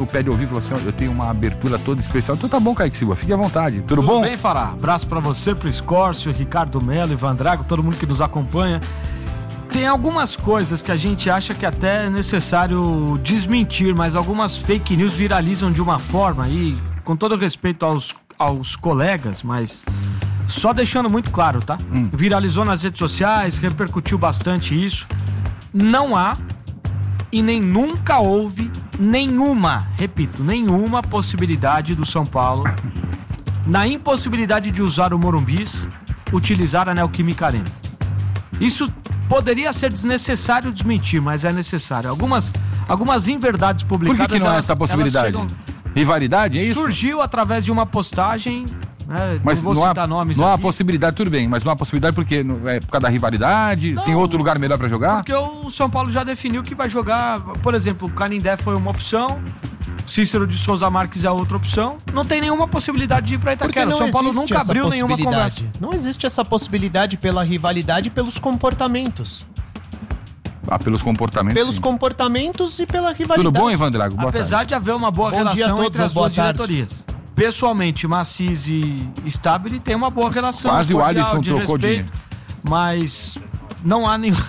pede ao vivo e fala assim, eu tenho uma abertura toda especial. Então tá bom, Kaique Silva, fique à vontade. Tudo bom? Tudo bem, Fará? Abraço pra você, pro Escórcio, Ricardo Melo, Ivan Drago, todo mundo que nos acompanha. Tem algumas coisas que a gente acha que até é necessário desmentir, mas algumas fake news viralizam de uma forma aí, com todo respeito aos colegas, mas só deixando muito claro, tá? Viralizou nas redes sociais, repercutiu bastante isso. Não há e nem nunca houve nenhuma possibilidade do São Paulo, na impossibilidade de usar o Morumbis, utilizar a Neoquímica Arena. Isso poderia ser desnecessário desmentir, mas é necessário. Algumas inverdades publicadas... Por que não há essa possibilidade? Rivalidade, é isso? Surgiu através de uma postagem... Mas não vou citar nomes não há aqui. possibilidade, tudo bem, mas não há possibilidade porque é por causa da rivalidade? Não, tem outro lugar melhor pra jogar? Porque o São Paulo já definiu que vai jogar, por exemplo, o Canindé foi uma opção, Cícero de Souza Marques é outra opção, não tem nenhuma possibilidade de ir pra Itaquera. O São Paulo nunca abriu nenhuma conversa. Não existe essa possibilidade pela rivalidade e pelos comportamentos. Pelos comportamentos. Pelos comportamentos e pela rivalidade. Tudo bom, Ivan Drago? Apesar de haver uma boa relação entre as duas diretorias. Pessoalmente, Macis e Stabile tem uma boa relação. Quase o Alisson trocou de... Mas não há nenhum...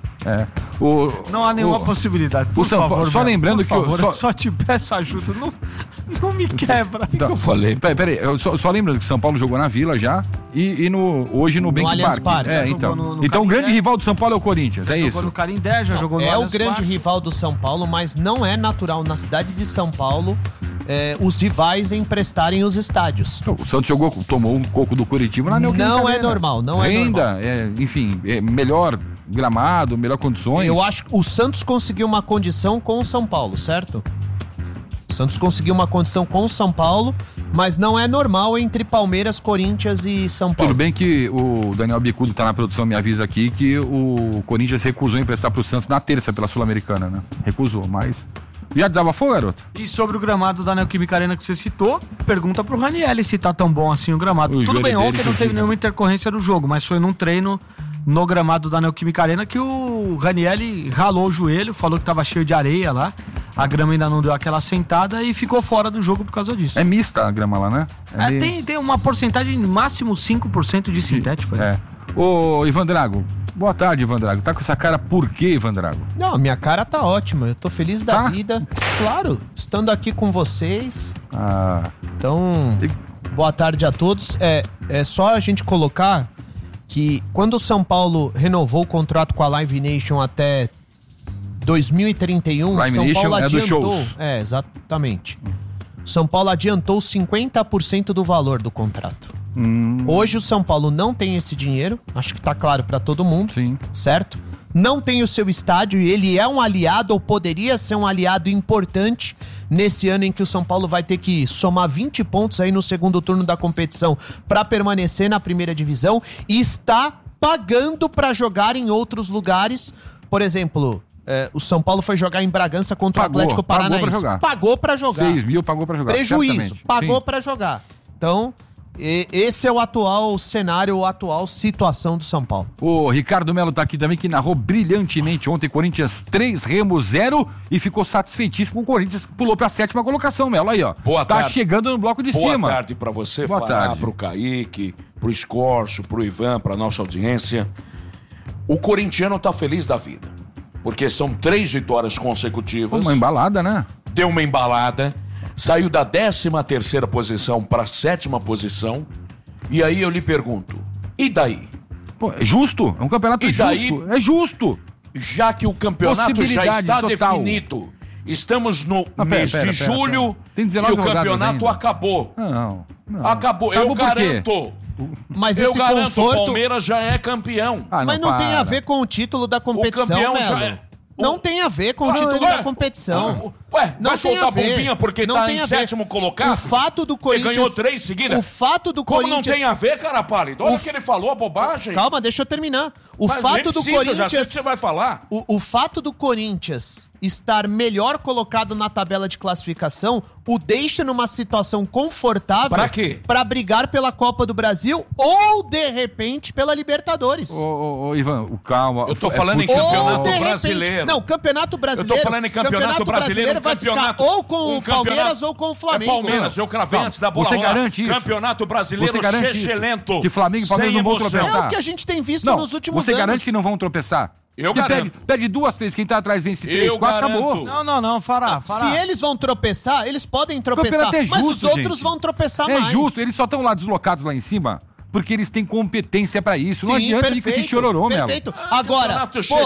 Não há nenhuma possibilidade. Por favor, só lembrando que eu só te peço ajuda. Não me quebra. Então, que eu falei? Peraí, só lembrando que São Paulo jogou na Vila já e hoje no Bank Park. Então o grande rival do São Paulo é o Corinthians, é isso? Jogou no Canindé, já jogou no Allianz Parque. É o grande rival do São Paulo, mas não é natural na cidade de São Paulo os rivais emprestarem os estádios. O Santos tomou um coco do Curitiba na Neoquímica Não Arena. é normal, não é normal. Enfim, melhor gramado, melhor condições. Eu acho que o Santos conseguiu uma condição com o São Paulo, certo? O Santos conseguiu uma condição com o São Paulo, mas não é normal entre Palmeiras, Corinthians e São Paulo. Tudo bem que o Daniel Bicudo tá na produção, me avisa aqui que o Corinthians recusou emprestar pro Santos na terça pela Sul-Americana, né? Recusou, mas... Já desabafou, garoto? E sobre o gramado da Neoquímica Arena que você citou, pergunta pro Ranieri se tá tão bom assim o gramado. Tudo bem, ontem não teve nenhuma intercorrência do jogo, mas foi num treino no gramado da Neoquímica Arena que o Ranieri ralou o joelho, falou que tava cheio de areia lá, a grama ainda não deu aquela sentada e ficou fora do jogo por causa disso. É mista a grama lá, né? Tem uma porcentagem máximo 5% de sintético. Ô, Ivan Drago, boa tarde, Ivan Drago. Tá com essa cara por quê, Ivan Drago? Não, minha cara tá ótima, eu tô feliz da vida. Claro, estando aqui com vocês. Então, boa tarde a todos. É só a gente colocar que quando o São Paulo renovou o contrato com a Live Nation até 2031, Live São Nation Paulo adiantou. Dos shows. Exatamente. São Paulo adiantou 50% do valor do contrato. Hoje o São Paulo não tem esse dinheiro, acho que tá claro pra todo mundo, sim, certo? Não tem o seu estádio e ele é um aliado, ou poderia ser um aliado importante nesse ano em que o São Paulo vai ter que somar 20 pontos aí no segundo turno da competição pra permanecer na primeira divisão e está pagando pra jogar em outros lugares. Por exemplo, o São Paulo foi jogar em Bragança contra o Atlético Paranaense. Pagou pra jogar. 6 mil pagou pra jogar. Prejuízo, certamente. pagou Sim. pra jogar. Então... esse é o atual cenário, a atual situação do São Paulo. O Ricardo Melo tá aqui também, que narrou brilhantemente ontem Corinthians 3, Remo 0 e ficou satisfeitíssimo com o Corinthians, pulou pra 7ª colocação, Melo, aí ó. Boa tá tarde. Chegando no bloco de cima. Boa tarde pra você, Boa tarde. pro Kaique, pro Escorço, pro Ivan, pra nossa audiência. O corintiano tá feliz da vida, porque são 3 vitórias consecutivas. Uma embalada, né? Deu uma embalada. Saiu da 13ª posição para a 7ª posição. E aí eu lhe pergunto, e daí? Pô, é justo, é um campeonato E daí? justo, é justo. Já que o campeonato já está total. definido, estamos no mês pera, de julho Tem e 19 o campeonato ainda. acabou. Não. Acabou, eu por quê? garanto. Mas Eu esse garanto, conforto... o Palmeiras já é campeão. Mas não tem a ver com o título da competição, O campeão Melo. já é. Não tem a ver com o título da competição. Ué, não vai tem soltar a ver. bombinha porque Não tá tem em a ver. 7º colocado? O fato do Corinthians... Ele ganhou 3 seguidas? O fato do Como Corinthians... não tem a ver, cara pálido? Olha o que ele falou, a bobagem. Calma, deixa eu terminar. O Mas fato nem do precisa, Corinthians... já sei o que você vai falar. O fato do Corinthians estar melhor colocado na tabela de classificação o deixa numa situação confortável... Pra quê? Pra brigar pela Copa do Brasil ou, de repente, pela Libertadores. Ô, Ivan, calma. Eu tô falando em campeonato brasileiro. Não, campeonato brasileiro... Eu tô falando em campeonato brasileiro vai ficar ou com o Palmeiras ou com o Flamengo. É Palmeiras, eu cravei antes da bola Você rolar. garante isso? Campeonato Brasileiro excelente. Que Flamengo e Palmeiras não vão tropeçar? É o que a gente tem visto nos últimos anos. Você garante que não vão tropeçar? Eu garanto. Perde 2, 3, quem tá atrás vence 3, 4, acabou. Não, Fará. Se eles vão tropeçar, eles podem tropeçar, campeonato é justo, mas os outros gente. vão tropeçar É mais. justo, eles só estão lá deslocados lá em cima porque eles têm competência pra isso. Não adianta ir com esse chororô, Melo. Perfeito. Agora,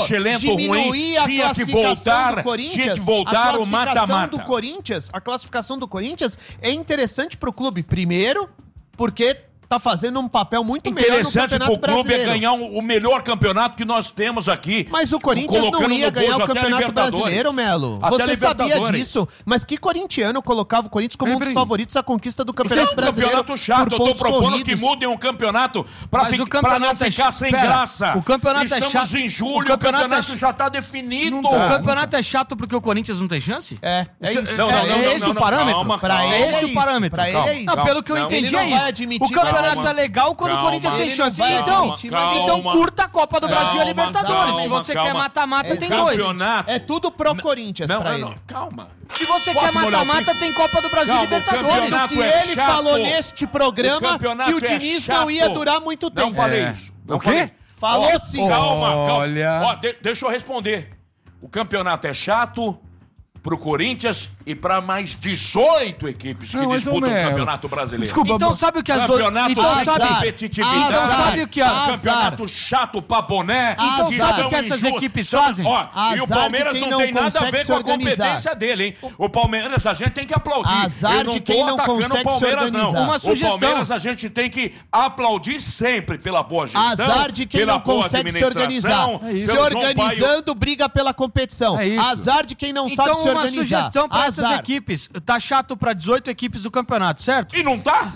diminuir a classificação do Corinthians, tinha que voltar o mata-mata. A classificação do Corinthians é interessante pro clube. Primeiro, porque tá fazendo um papel muito melhor no Campeonato pro clube Brasileiro. é ganhar o melhor campeonato que nós temos aqui. Mas o Corinthians não ia ganhar o Campeonato Brasileiro, Melo. Você sabia disso. Mas que corintiano colocava o Corinthians como um dos favoritos à conquista do Campeonato Brasileiro? Campeonato chato. Eu tô propondo que mudem um campeonato pra não ficar sem graça. O campeonato é chato. Estamos em julho, o campeonato já tá definido. O campeonato é chato porque o Corinthians não tem chance? É isso. É esse o parâmetro? É esse o parâmetro? Pra ele é isso. Pelo que eu entendi é isso. O campeonato é legal quando o Corinthians tem chance. Então curta a Copa do Brasil e a Libertadores. Se você quer mata-mata, tem dois. É tudo pro Corinthians pra ele. Calma. Se você quer mata-mata, tem Copa do Brasil e Libertadores. Que ele falou neste programa que o Diniz não ia durar muito tempo. Não falei isso. O quê? Falou sim. Calma. Olha. Deixa eu responder. O campeonato é chato pro Corinthians e para mais 18 equipes que disputam o Campeonato Brasileiro. Desculpa, então sabe o que as duas... Campeonato sem competitividade. Então sabe o que Campeonato chato pra boné. Então sabe o que essas equipes fazem? E o Palmeiras não tem nada a ver com a competência dele, hein? O Palmeiras a gente tem que aplaudir. Azar de quem não consegue se organizar. Uma sugestão. O Palmeiras a gente tem que aplaudir sempre pela boa gestão. Azar de quem não consegue se organizar. Se organizando, briga pela competição. Azar de quem não sabe se organizar. Uma sugestão para essas equipes. Tá chato para 18 equipes do campeonato, certo? E não tá?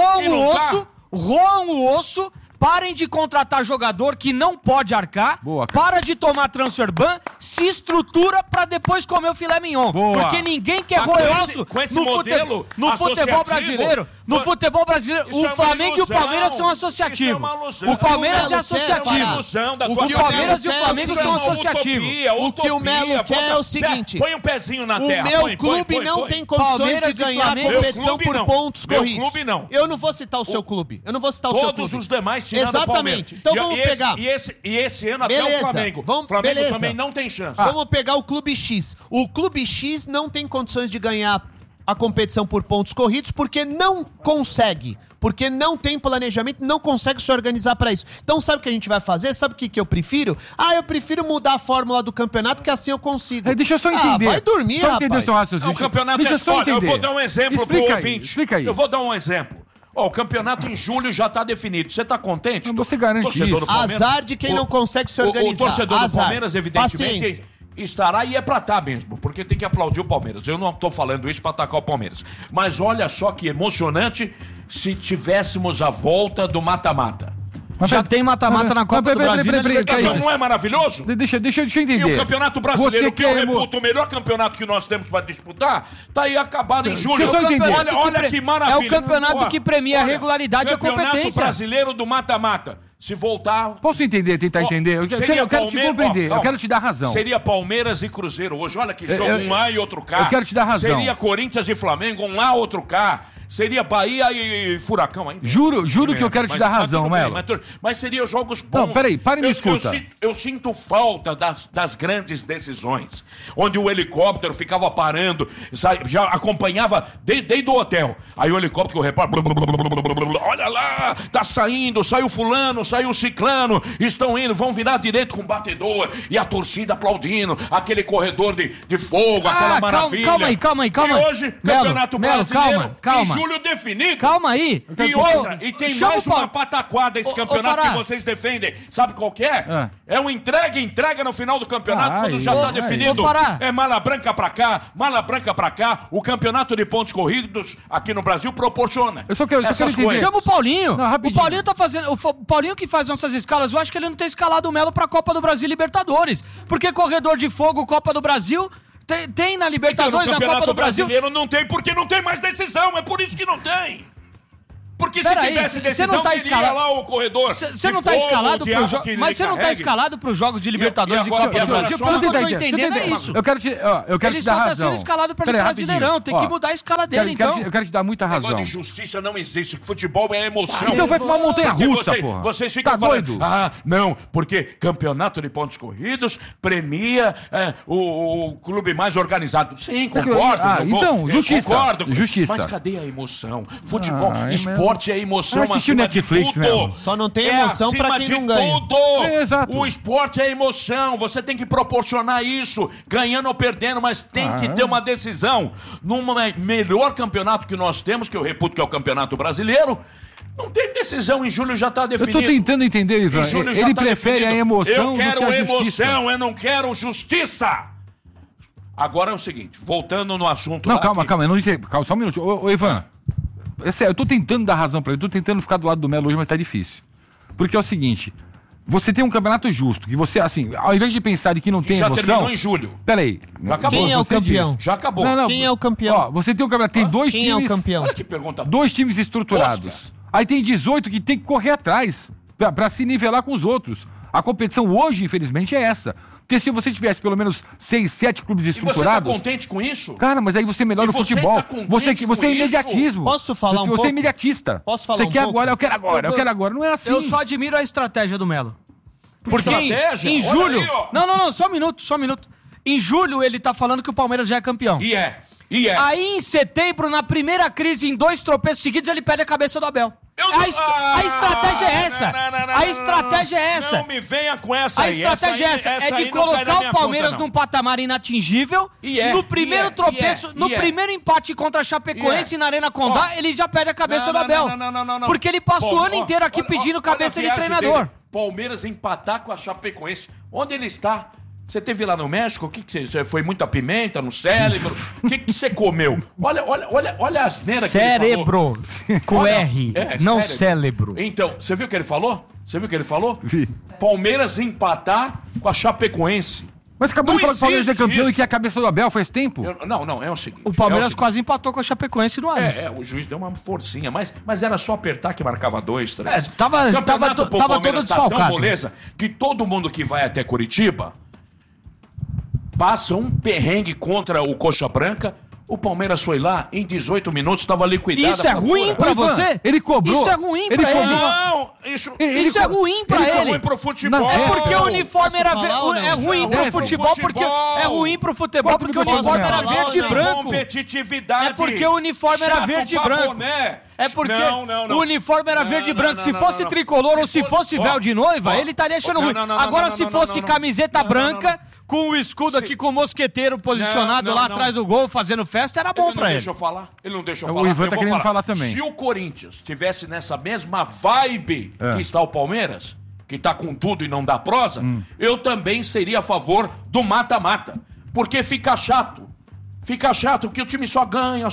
Roam o osso. Parem de contratar jogador que não pode arcar. Boa, para de tomar transfer ban. Se estrutura pra depois comer o filé mignon. Boa. Porque ninguém quer roer osso com esse modelo no futebol brasileiro. No futebol brasileiro, o Flamengo e o Palmeiras são associativos. O Palmeiras é associativo. O Palmeiras e o Flamengo são associativos. O que o Melo quer é o seguinte: põe um pezinho na terra. O meu clube não tem condições de ganhar a competição por pontos corridos. Meu clube não. Eu não vou citar o seu clube. Eu não vou citar o seu clube. Todos os demais. Exatamente. Então vamos pegar. E esse ano até o Flamengo. O Flamengo também não tem chance. Vamos pegar o Clube X. O Clube X não tem condições de ganhar a competição por pontos corridos porque não consegue. Porque não tem planejamento, não consegue se organizar pra isso. Então sabe o que a gente vai fazer? Sabe o que eu prefiro? Eu prefiro mudar a fórmula do campeonato, que assim eu consigo. Deixa eu só entender. Vai dormir, só rapaz. Entender seu raciocínio. O campeonato deixa eu só entender. Eu vou dar um exemplo pro ouvinte. Explica aí. Eu vou dar um exemplo. O campeonato em julho já tá definido. Você tá contente? Você garante isso. Azar de quem não consegue se organizar. O torcedor do Palmeiras, evidentemente, estará e é pra estar mesmo, porque tem que aplaudir o Palmeiras. Eu não tô falando isso pra atacar o Palmeiras. Mas olha só que emocionante se tivéssemos a volta do mata-mata. Já tem mata-mata na Copa do Brasil. Então não é maravilhoso? Deixa eu entender. E o Campeonato Brasileiro, que eu reputo o melhor campeonato que nós temos para disputar, tá aí acabado em julho. Olha que maravilha. É o campeonato que premia a regularidade e a competência. Campeonato Brasileiro do mata-mata. Se voltar... Posso entender, tentar entender? Eu quero te compreender, eu quero te dar razão. Seria Palmeiras e Cruzeiro hoje. Olha que jogo, um lá e outro cá. Eu quero te dar razão. Seria Corinthians e Flamengo, um lá, outro cá. Seria Bahia e Furacão ainda. Juro que eu quero te dar razão, Melo. Mas seriam jogos bons. Não, peraí, para e me escuta. Eu sinto falta das grandes decisões. Onde o helicóptero ficava parando, já acompanhava desde o hotel. Aí o helicóptero, o repórter... Olha lá, tá saindo, saiu fulano, saiu ciclano, estão indo, vão virar direito com o batedor e a torcida aplaudindo, aquele corredor de fogo, aquela maravilha. Calma aí. E hoje, Campeonato Brasileiro, calma. em julho definido. Calma aí. E tem mais uma pataquada esse campeonato que vocês defendem. Sabe qual que é? É um entrega no final do campeonato, quando já tá definido. É mala branca pra cá. O campeonato de pontos corridos aqui no Brasil proporciona. Eu só quero entender. Chama o Paulinho. Não, o Paulinho tá fazendo... O Paulinho que faz nossas escalas, eu acho que ele não tem escalado o Melo pra Copa do Brasil e Libertadores. Porque corredor de fogo, Copa do Brasil... Tem na Libertadores, na Copa do Brasil. Brasileiro não tem, porque não tem mais decisão. É por isso que não tem. Porque se Peraí, tivesse você decisão, não tá teria escalado lá o corredor. Você não tá escalado pro jogo. Mas você não tá escalado pros jogos de Libertadores e agora- Copa do Brasil. Pelo que eu tô entendendo, é isso. Eu quero te dar Ele só tá razão. sendo escalado pra Peraí, Brasileirão. Tem que mudar a escala dele, então. Eu quero te dar muita razão. Negócio de justiça não existe. Futebol é emoção. Então vai pra uma montanha-russa, Porque porra. Vocês ficam Tá falando, doido? não, porque campeonato de pontos corridos premia o clube mais organizado. Sim, concordo. Então, justiça. Concordo. Justiça. Mas cadê a emoção? Futebol, esporte é emoção Assistiu acima Netflix, de tudo. mesmo. Só não tem emoção pra acima quem de não ganha. tudo. Exato. O esporte é emoção. Você tem que proporcionar isso, ganhando ou perdendo, mas tem que ter uma decisão. Num melhor campeonato que nós temos, que eu reputo que é o Campeonato Brasileiro, não tem decisão. Em julho já está definido. Eu tô tentando entender, Ivan. Em julho já Ele tá prefere definido. a emoção Eu do que quero a justiça. emoção, eu não quero justiça. Agora é o seguinte, voltando no assunto Não, lá calma, que- calma. Eu não disse, calma, só um minuto. Ô, Ivan, é sério, eu tô tentando dar razão pra ele. Eu tô tentando ficar do lado do Melo hoje, mas tá difícil. Porque é o seguinte, você tem um campeonato justo, que você, assim, ao invés de pensar de que não tem já emoção... terminou em julho. Peraí. Já acabou. Quem é o Você campeão? diz. Já acabou. Quem é o campeão? Ó, você tem um campeonato, tem dois Quem é o times... campeão? Olha que pergunta. Dois times estruturados. Aí tem 18 que tem que correr atrás pra se nivelar com os outros. A competição hoje, infelizmente, é essa. Porque se você tivesse pelo menos 6, 7 clubes E você tá estruturados... contente com isso? Cara, mas aí você melhora E o você futebol. tá contente Você com é isso? imediatismo. Posso falar um Você pouco? é imediatista. Posso falar Você um quer pouco? agora, eu quero agora, eu quero agora. Não é assim. Eu só admiro a estratégia do Melo. Porque Estratégia? em Olha julho... aí, ó. Não, só um minuto. Em julho ele tá falando que o Palmeiras já é campeão. E é. Aí em setembro, na primeira crise, em 2 tropeços seguidos, ele perde a cabeça do Abel. A estratégia é essa. A estratégia é essa. Não me venha com essa A aí. estratégia é essa. É de colocar o Palmeiras num patamar inatingível. No primeiro tropeço, no primeiro empate contra a Chapecoense na Arena Condá, ele já perde a cabeça do Abel. Não. Porque ele passa o ano inteiro aqui pedindo cabeça de treinador. Palmeiras empatar com a Chapecoense. Onde ele está? Você teve lá no México? O que você foi muita pimenta no cérebro? O que você comeu? Olha a asneira que ele falou. Cérebro. Com R. Não cérebro. cérebro. Então, você viu o que ele falou? Vi. Palmeiras empatar com a Chapecoense. Mas acabou Não de falar que o Palmeiras é existe campeão isso. e que é a cabeça do Abel faz tempo. Não, é o seguinte. O Palmeiras é o seguinte. quase empatou com a Chapecoense no Allianz. O juiz deu uma forcinha, mas era só apertar que marcava 2, 3. Tava Campeonato pro todo Palmeiras tá tão desfalcado. moleza que todo mundo que vai até Curitiba passa um perrengue contra o Coxa Branca. O Palmeiras foi lá, em 18 minutos estava liquidada. Isso é ruim pra Ivan, você? ele cobrou. Isso é ruim Ele pra ele. cobrou. Não, isso Isso é ruim pra é ele. ruim pro futebol. Não, É porque o uniforme Posso era falar ou não? é ruim pro Deve. futebol porque é ruim pro futebol porque o uniforme era falar verde e ou não? branco. Competitividade. É porque o uniforme era Chato verde e pra branco. boné. É porque Não. o uniforme era verde e branco. Se fosse tricolor ou se fosse véu de noiva, ele estaria achando ruim. Agora, se fosse camiseta branca, com o escudo aqui, com o mosqueteiro posicionado lá atrás do gol, fazendo festa, era bom pra ele. Ele não deixa eu O falar. Ivan Eu tá vou querendo falar também. Se o Corinthians estivesse nessa mesma vibe que está o Palmeiras, que tá com tudo e não dá prosa, eu também seria a favor do mata-mata. Porque fica chato. Fica chato, porque o time só ganha.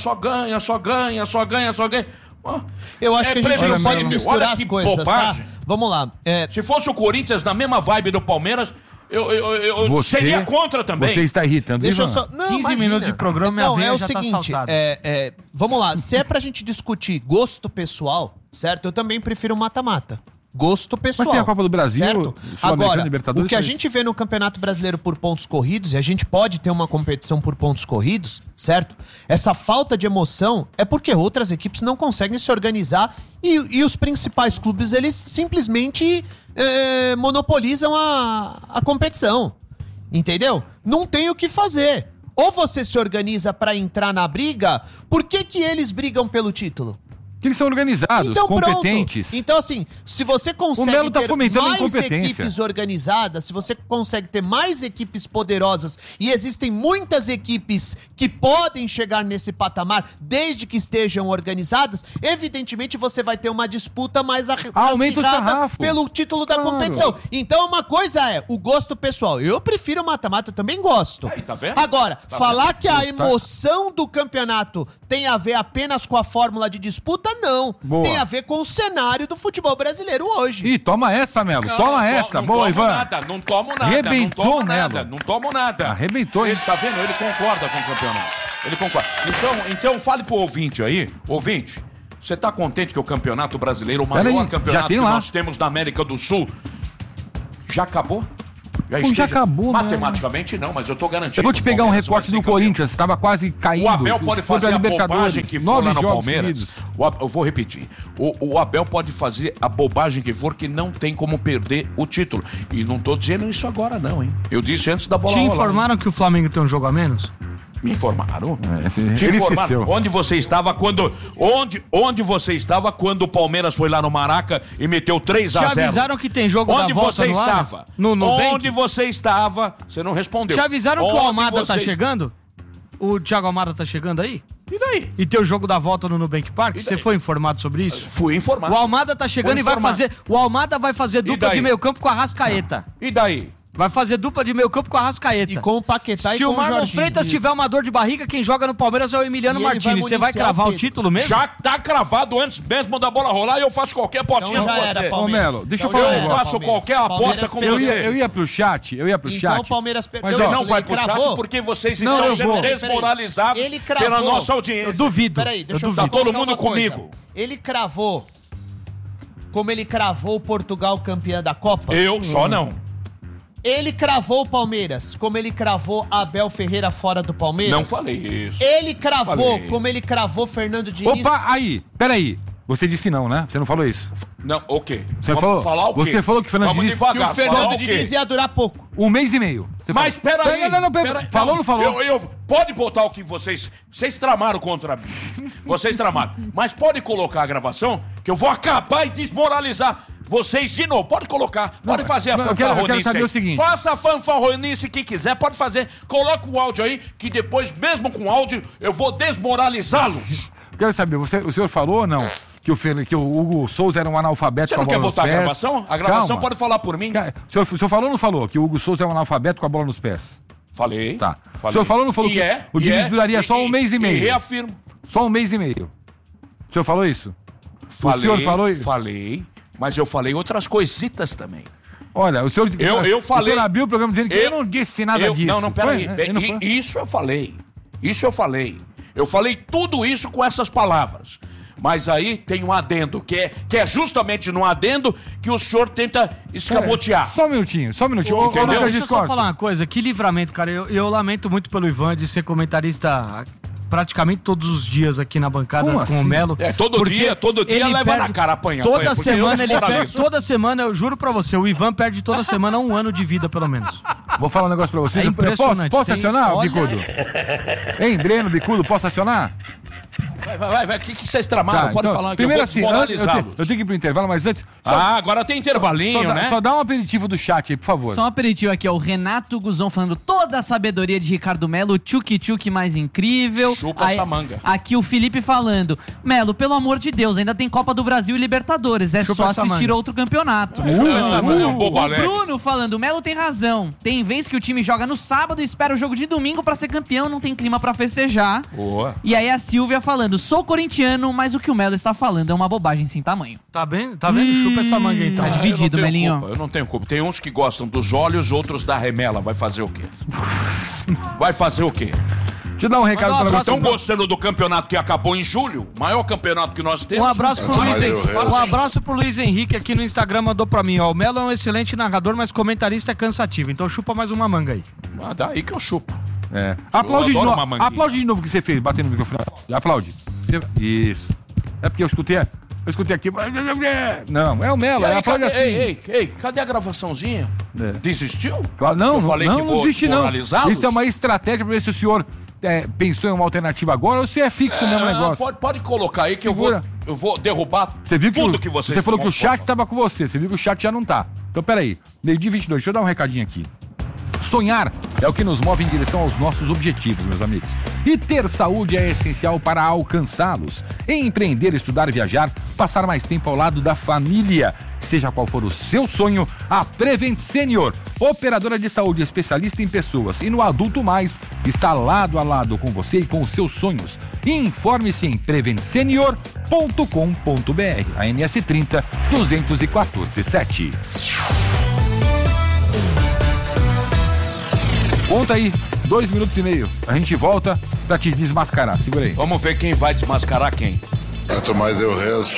Eu acho que a gente não previsível. pode misturar Olha as que coisas, bobagem. tá? Vamos lá. Se fosse o Corinthians na mesma vibe do Palmeiras, eu seria contra também. Você está irritando, Deixa eu Ivan. só. Não, 15 imagina. minutos de programa, minha Não, veia é o já tá seguinte. saltada. Vamos lá. Se é pra gente discutir gosto pessoal, certo? Eu também prefiro mata-mata. Gosto pessoal. Mas tem a Copa do Brasil, certo? Sul-Americana, Agora, Libertadores, o que a é isso. gente vê no Campeonato Brasileiro por pontos corridos, e a gente pode ter uma competição por pontos corridos, certo? Essa falta de emoção é porque outras equipes não conseguem se organizar e os principais clubes, eles simplesmente monopolizam a competição. Entendeu? Não tem o que fazer. Ou você se organiza pra entrar na briga, por que eles brigam pelo título? Que eles são organizados, Então, competentes. pronto. Então, assim, se você O consegue Melo tá ter fomentando a mais incompetência. equipes organizadas, se você consegue ter mais equipes poderosas, e existem muitas equipes que podem chegar nesse patamar, desde que estejam organizadas, evidentemente você vai ter uma disputa mais Aumenta o sarrafo. pelo título da Claro. competição. Então, uma coisa é o gosto pessoal. Eu prefiro mata-mata, eu também gosto. Aí, tá vendo? Agora, falar que a Gostar. emoção do campeonato tem a ver apenas com a fórmula de disputa, não. Boa. Tem a ver com o cenário do futebol brasileiro hoje. Ih, toma essa, Melo. Não, Toma não essa. não Boa, tomo Ivan. Nada, não tomo nada. Arrebentou, não tomo nada. Melo. Não tomo nada. Arrebentou, hein? Ele tá vendo? Ele concorda com o campeonato. Ele concorda. Então fale pro ouvinte aí. Ouvinte, Você tá contente que o Campeonato Brasileiro, o maior campeonato que nós temos na América do Sul, já acabou? Já acabou, matematicamente não, mas eu tô garantindo. Eu vou te pegar um recorte do Corinthians, estava quase caindo. O Abel pode fazer a bobagem que for lá no Palmeiras. Eu vou repetir. O Abel pode fazer a bobagem que for, que não tem como perder o título. E não tô dizendo isso agora não, hein? Eu disse antes da bola rolar. Te informaram que o Flamengo tem um jogo a menos? Me informaram? Te informaram. Onde você estava quando o Palmeiras foi lá no Maraca e meteu 3-0? Te avisaram que tem jogo da volta no Allianz? Onde você estava? Você não respondeu. Te avisaram que o Almada tá chegando? O Thiago Almada tá chegando aí? E daí? E tem o jogo da volta no Nubank Park? Você foi informado sobre isso? Fui informado. O Almada tá chegando e vai fazer... O Almada vai fazer dupla de meio campo com a Arrascaeta. E daí? Vai fazer dupla de meio campo com a Arrascaeta. E com o Paquetá e com o Jorginho. Se o Marlon Freitas tiver uma dor de barriga, quem joga no Palmeiras é o Emiliano Martins. Você vai cravar o título mesmo? Já tá cravado antes mesmo da bola rolar e eu faço qualquer apostinha então já era, Ô, Melo, deixa eu falar. Eu faço qualquer aposta com você. Eu ia pro chat. Então o Palmeiras perdeu. Mas você não vai pro chat porque vocês estão sendo desmoralizados pela nossa audiência. Eu duvido. Peraí, deixa eu Tá todo mundo comigo. Ele cravou como ele cravou o Portugal campeã da Copa? Eu só não. Ele cravou o Palmeiras, como ele cravou Abel Ferreira fora do Palmeiras? Não falei isso. Ele cravou, como ele cravou Fernando Diniz? Opa, peraí. Você disse não, né? Você não falou isso. Não, o quê? Você falou, falar o quê? Você falou que o Fernando Diniz... Que o Fernando Diniz ia durar pouco. 1 mês e meio. Mas peraí. Pera. Falou ou não falou? Pode botar o que vocês tramaram contra mim. Vocês tramaram. Mas pode colocar a gravação que eu vou acabar e desmoralizar vocês de novo. Pode colocar. Pode fazer a fanfarronice. Eu quero saber o seguinte. Faça a fanfarronice que quiser. Pode fazer. Coloca o áudio aí que depois, mesmo com áudio, eu vou desmoralizá-los. Quero saber, o senhor falou ou não? Que o Hugo Souza era um analfabeto com a bola nos pés. Você não quer botar a gravação? A gravação pode falar por mim. O senhor falou ou não falou que o Hugo Souza é um analfabeto com a bola nos pés? Falei. Tá. O senhor falou ou não falou que o Diniz duraria só 1 mês e meio? Reafirmo. Só 1 mês e meio. O senhor falou isso? Falei, o senhor falou isso? Falei, mas eu falei outras coisitas também. Olha, o senhor... Eu falei... O senhor abriu o programa dizendo que eu não disse nada disso. Não, peraí. Isso eu falei. Eu falei tudo isso com essas palavras. Mas aí tem um adendo, que é justamente no adendo que o senhor tenta escamotear. Só um minutinho. Entendeu? Deixa eu só falar uma coisa, que livramento, cara. Eu lamento muito pelo Ivan de ser comentarista praticamente todos os dias aqui na bancada com o Melo. Todo dia leva na cara, apanha. Toda semana, eu juro pra você, o Ivan perde toda semana 1 ano de vida, pelo menos. Vou falar um negócio pra você. É impressionante. Posso acionar, Bicudo? Hein, Breno, Bicudo, posso acionar? Vai. O que vocês tramaram? Pode falar. Primeiro assim, eu tenho que ir pro intervalo, mas antes... agora tem intervalinho, né? Só dá um aperitivo do chat aí, por favor. Só um aperitivo aqui, ó. O Renato Guzon falando toda a sabedoria de Ricardo Melo, tchuki-tchuki mais incrível. Chupa essa manga. Aqui o Felipe falando, Melo, pelo amor de Deus, ainda tem Copa do Brasil e Libertadores. É só assistir outro campeonato. O Bruno falando, Melo tem razão. Tem vez que o time joga no sábado e espera o jogo de domingo pra ser campeão, não tem clima pra festejar. Boa. E aí a Silvia falando, sou corintiano, mas o que o Melo está falando é uma bobagem sem tamanho. Tá vendo? Chupa essa manga então. Tá dividido, Melinho. Eu não tenho culpa. Tem uns que gostam dos olhos, outros da remela. Vai fazer o quê? Deixa eu dar um recado pra vocês. Estão gostando do campeonato que acabou em julho? Maior campeonato que nós temos. Um abraço pro Luiz Henrique aqui no Instagram, mandou pra mim, ó. O Melo é um excelente narrador, mas comentarista é cansativo. Então chupa mais uma manga aí. Daí que eu chupo. Aplaude de novo o que você fez, batendo no microfone. Aplaude. Isso. É porque eu escutei aqui. Não, é o Melo. Aplaude assim. Ei, cadê a gravaçãozinha? Desistiu? Claro, não desisti não. Isso Isso é uma estratégia pra ver se o senhor pensou em uma alternativa agora ou se é fixo o mesmo negócio. Pode colocar aí que eu vou derrubar tudo que vocês... Você falou que o chat tava com você, você viu que o chat já não tá. Então peraí, meio-dia 22, deixa eu dar um recadinho aqui. Sonhar é o que nos move em direção aos nossos objetivos, meus amigos. E ter saúde é essencial para alcançá-los. Empreender, estudar, viajar, passar mais tempo ao lado da família. Seja qual for o seu sonho, a Prevent Senior, operadora de saúde especialista em pessoas e no Adulto Mais, está lado a lado com você e com os seus sonhos. Informe-se em preventsenior.com.br, ANS 30 214 7. Conta aí, 2 minutos e meio. A gente volta pra te desmascarar. Segura aí. Vamos ver quem vai desmascarar quem. Quanto mais eu rezo.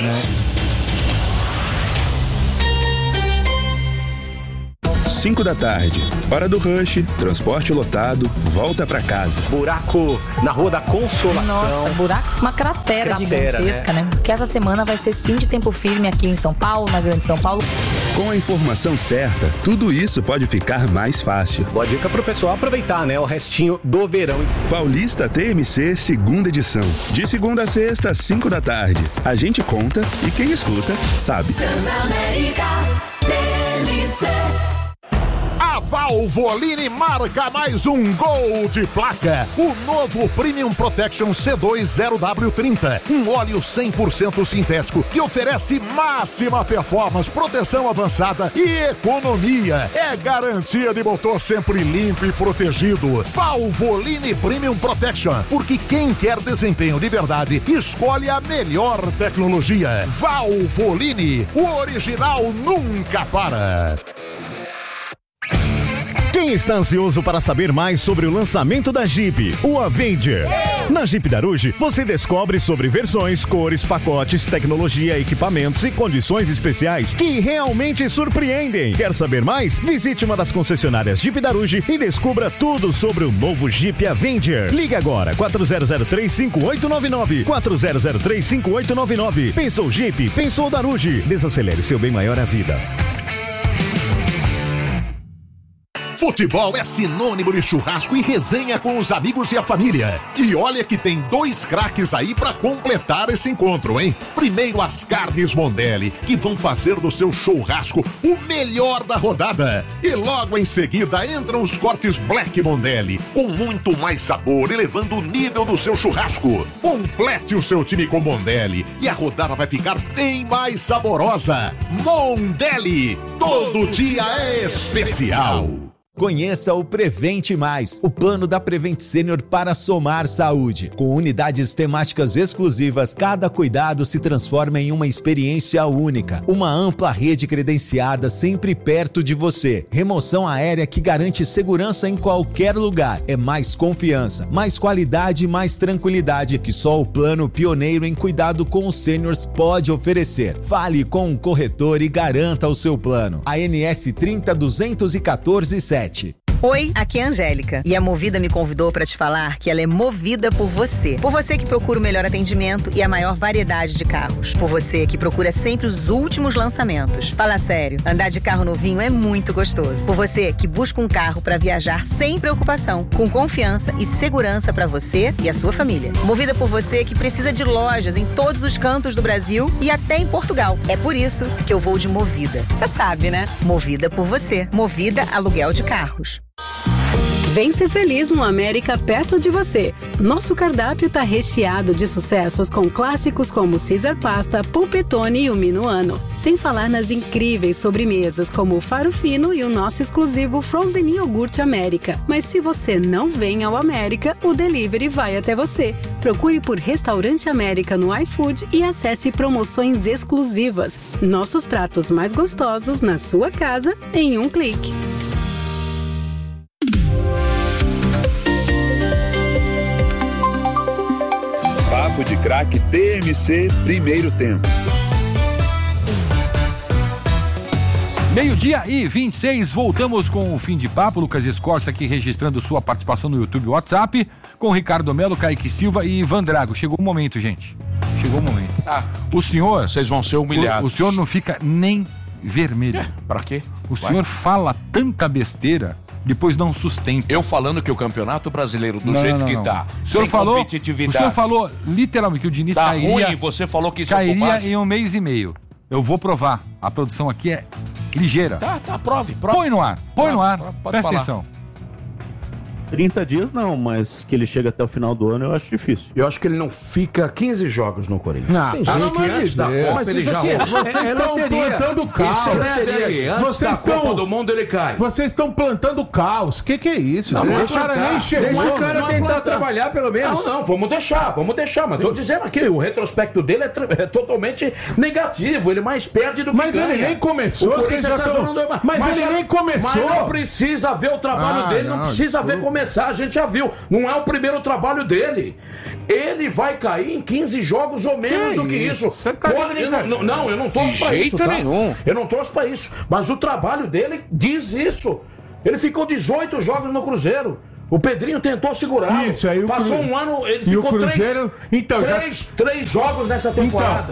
5 da tarde, hora do rush, transporte lotado, volta pra casa. Buraco na Rua da Consolação. Nossa, buraco, uma cratera gigantesca, né? Que essa semana vai ser sim de tempo firme aqui em São Paulo, na Grande São Paulo. Com a informação certa, tudo isso pode ficar mais fácil. Boa dica pro pessoal aproveitar, né? O restinho do verão. Paulista TMC, segunda edição. De segunda a sexta, 5 da tarde. A gente conta e quem escuta, sabe. Transamérica TMC. A Valvoline marca mais um gol de placa. O novo Premium Protection C2 0W30. Um óleo 100% sintético que oferece máxima performance, proteção avançada e economia. É garantia de motor sempre limpo e protegido. Valvoline Premium Protection. Porque quem quer desempenho de verdade, escolhe a melhor tecnologia. Valvoline. O original nunca para. Quem está ansioso para saber mais sobre o lançamento da Jeep, o Avenger? Na Jeep Daruge, você descobre sobre versões, cores, pacotes, tecnologia, equipamentos e condições especiais que realmente surpreendem. Quer saber mais? Visite uma das concessionárias Jeep Daruge e descubra tudo sobre o novo Jeep Avenger. Ligue agora, 4003-5899. 4003-5899. Pensou Jeep? Pensou Daruge. Desacelere seu bem maior à vida. Futebol é sinônimo de churrasco e resenha com os amigos e a família. E olha que tem 2 craques aí pra completar esse encontro, hein? Primeiro as carnes Mondelli, que vão fazer do seu churrasco o melhor da rodada. E logo em seguida entram os cortes Black Mondelli, com muito mais sabor, elevando o nível do seu churrasco. Complete o seu time com Mondelli e a rodada vai ficar bem mais saborosa. Mondelli, todo dia é especial. Conheça o Prevente Mais, o plano da Prevent Senior para somar saúde. Com unidades temáticas exclusivas, cada cuidado se transforma em uma experiência única. Uma ampla rede credenciada sempre perto de você. Remoção aérea que garante segurança em qualquer lugar. É mais confiança, mais qualidade e mais tranquilidade que só o plano pioneiro em cuidado com os seniors pode oferecer. Fale com um corretor e garanta o seu plano. ANS 30.214.7. Oi, aqui é a Angélica e a Movida me convidou para te falar que ela é movida por você. Por você que procura o melhor atendimento e a maior variedade de carros. Por você que procura sempre os últimos lançamentos. Fala sério, andar de carro novinho é muito gostoso. Por você que busca um carro para viajar sem preocupação, com confiança e segurança para você e a sua família. Movida por você que precisa de lojas em todos os cantos do Brasil e até em Portugal. É por isso que eu vou de Movida. Você sabe, né? Movida por você. Movida Aluguel de Carros. Vem ser feliz no América perto de você. Nosso cardápio tá recheado de sucessos com clássicos como Caesar Pasta, Polpettone e o Minuano. Sem falar nas incríveis sobremesas como o Faro Fino e o nosso exclusivo Frozen Iogurte América. Mas se você não vem ao América, o delivery vai até você. Procure por Restaurante América no iFood e acesse promoções exclusivas. Nossos pratos mais gostosos na sua casa em um clique. Papo de Craque TMC, primeiro tempo. 12:26, voltamos com o fim de papo. Lucas Escorça aqui registrando sua participação no YouTube e WhatsApp, com Ricardo Melo, Kaique Silva e Ivan Drago. Chegou o momento, gente. Chegou o momento. O senhor... Vocês vão ser humilhados. O senhor não fica nem vermelho. Pra quê? O senhor fala tanta besteira, depois não sustenta. Eu falando que o Campeonato Brasileiro, do jeito que tá, o senhor falou, competitividade... O senhor falou literalmente que o Diniz tá cairia... ruim, você falou que isso cairia em 1 mês e meio. Eu vou provar. A produção aqui é ligeira. Tá, prove. Põe no ar, presta atenção. 30 dias não, mas que ele chega até o final do ano eu acho difícil. Eu acho que ele não fica 15 jogos no Corinthians. Não, tem gente que antes da Copa mas ele já... Vocês estão plantando caos. Vocês estão... Copa do Mundo ele cai. Vocês estão plantando caos. Que é isso? Não, o cara nem chegou. Deixa o cara tentar trabalhar pelo menos. Não, vamos deixar. Mas tô dizendo aqui, o retrospecto dele é totalmente negativo. Ele mais perde do que ganha. Mas ele nem começou. Mas ele nem começou. Mas não precisa ver o trabalho dele, não precisa ver começar. começar, a gente já viu. Não é o primeiro trabalho dele. Ele vai cair em 15 jogos ou menos do que isso. Não, eu não torço pra isso. De jeito nenhum. Eu não torço pra isso. Mas o trabalho dele diz isso. Ele ficou 18 jogos no Cruzeiro. O Pedrinho tentou segurar. Isso, aí passou um ano, ele ficou Cruzeiro, três jogos nessa temporada.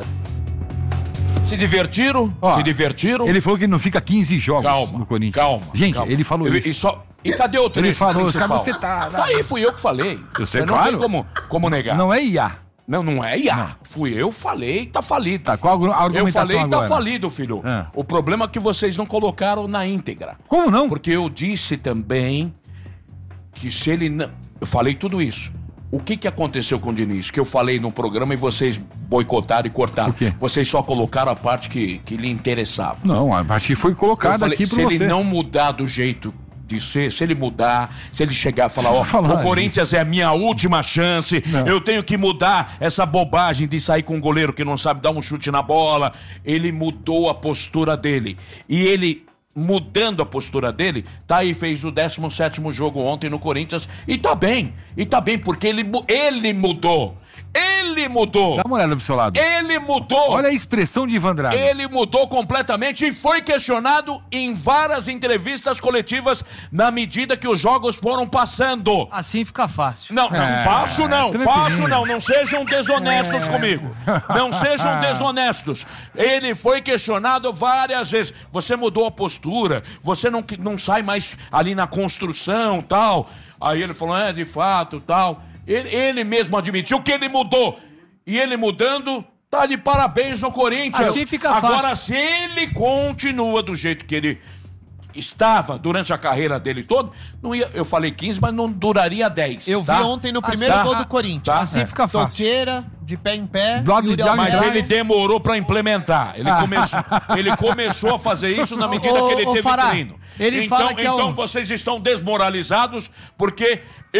Se divertiram? Se divertiram? Ele falou que não fica 15 jogos no Corinthians. Calma. Gente, ele falou isso. E cadê o trecho Ele falou, principal? você tá aí, fui eu que falei. Você não claro. tem como negar. Não é IA. Não é IA. Fui eu, falei, tá falido. Tá, qual a argumentação eu falei, agora? tá falido, filho. O problema é que vocês não colocaram na íntegra. Como não? Porque eu disse também que se ele não... Eu falei tudo isso. O que aconteceu com o Diniz? Que eu falei no programa e vocês boicotaram e cortaram. O quê? Vocês só colocaram a parte que lhe interessava. Não, a parte foi colocada aqui pra você. Se ele não mudar do jeito de ser, se ele mudar, se ele chegar e falar, o Corinthians é a minha última chance, eu tenho que mudar essa bobagem de sair com um goleiro que não sabe dar um chute na bola. Ele mudou a postura dele. E ele... mudando a postura dele, tá aí, fez o 17º jogo ontem no Corinthians e tá bem, porque ele mudou. Ele mudou. Dá uma olhada pro seu lado. Ele mudou. Olha a expressão de Ivan Drago. Ele mudou completamente e foi questionado em várias entrevistas coletivas na medida que os jogos foram passando. Assim fica fácil. Não, fácil não. Não sejam desonestos comigo. Não sejam desonestos. Ele foi questionado várias vezes. Você mudou a postura, você não sai mais ali na construção, tal. Aí ele falou, de fato, tal. Ele mesmo admitiu que ele mudou. E ele mudando, tá de parabéns no Corinthians. Assim fica fácil. Agora, se ele continua do jeito que ele estava durante a carreira dele toda, não ia, eu falei 15, mas não duraria 10. Eu vi ontem no primeiro gol do Corinthians. Assim fica fácil. Toqueira, de pé em pé. Mas ele demorou pra implementar. Ele começou a fazer isso na medida que ele teve treino. Então vocês estão desmoralizados porque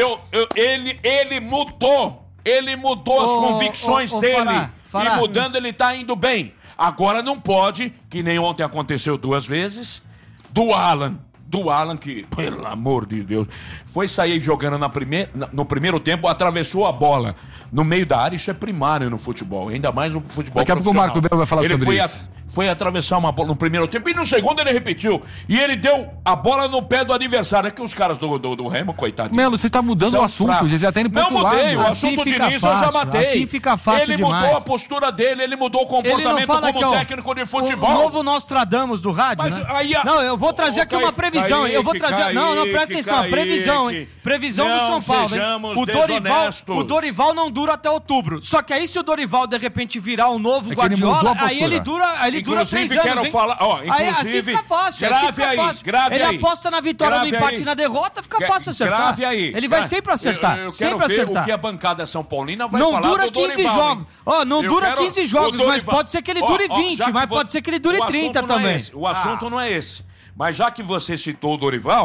ele mudou. Ele mudou as convicções dele. E mudando, ele tá indo bem. Agora não pode, que nem ontem aconteceu 2 vezes, do Alan que, pelo amor de Deus, foi sair jogando no primeiro tempo, atravessou a bola no meio da área. Isso é primário no futebol, ainda mais no futebol Daqui a pouco o Marco Belo vai falar sobre isso. Foi atravessar uma bola no primeiro tempo e no segundo ele repetiu. E ele deu a bola no pé do adversário. É que os caras do Remo, coitado. Melo, você tá mudando o assunto, já tá indo pro outro lado. Não mudei, o assunto Diniz eu já matei. Assim fica fácil demais. Ele mudou a postura dele, ele mudou o comportamento como técnico de futebol. O novo Nostradamus do rádio, né? Não, eu vou trazer aqui uma previsão. Eu vou trazer... Não, presta atenção, a previsão, hein? Previsão do São Paulo, hein? O Dorival não dura até outubro. Só que aí se o Dorival, de repente, virar o novo Guardiola, aí ele dura 3 anos, hein? Assim fica fácil, Ele aposta na vitória, no empate e na derrota, fica fácil acertar. Grave aí. Ele vai sempre acertar. Eu quero ver o que a bancada São Paulina vai falar do Dorival. Não dura 15 jogos. Não dura 15 jogos, mas pode ser que ele dure 20, mas pode ser que ele dure 30 também. O assunto não é esse. Mas já que você citou o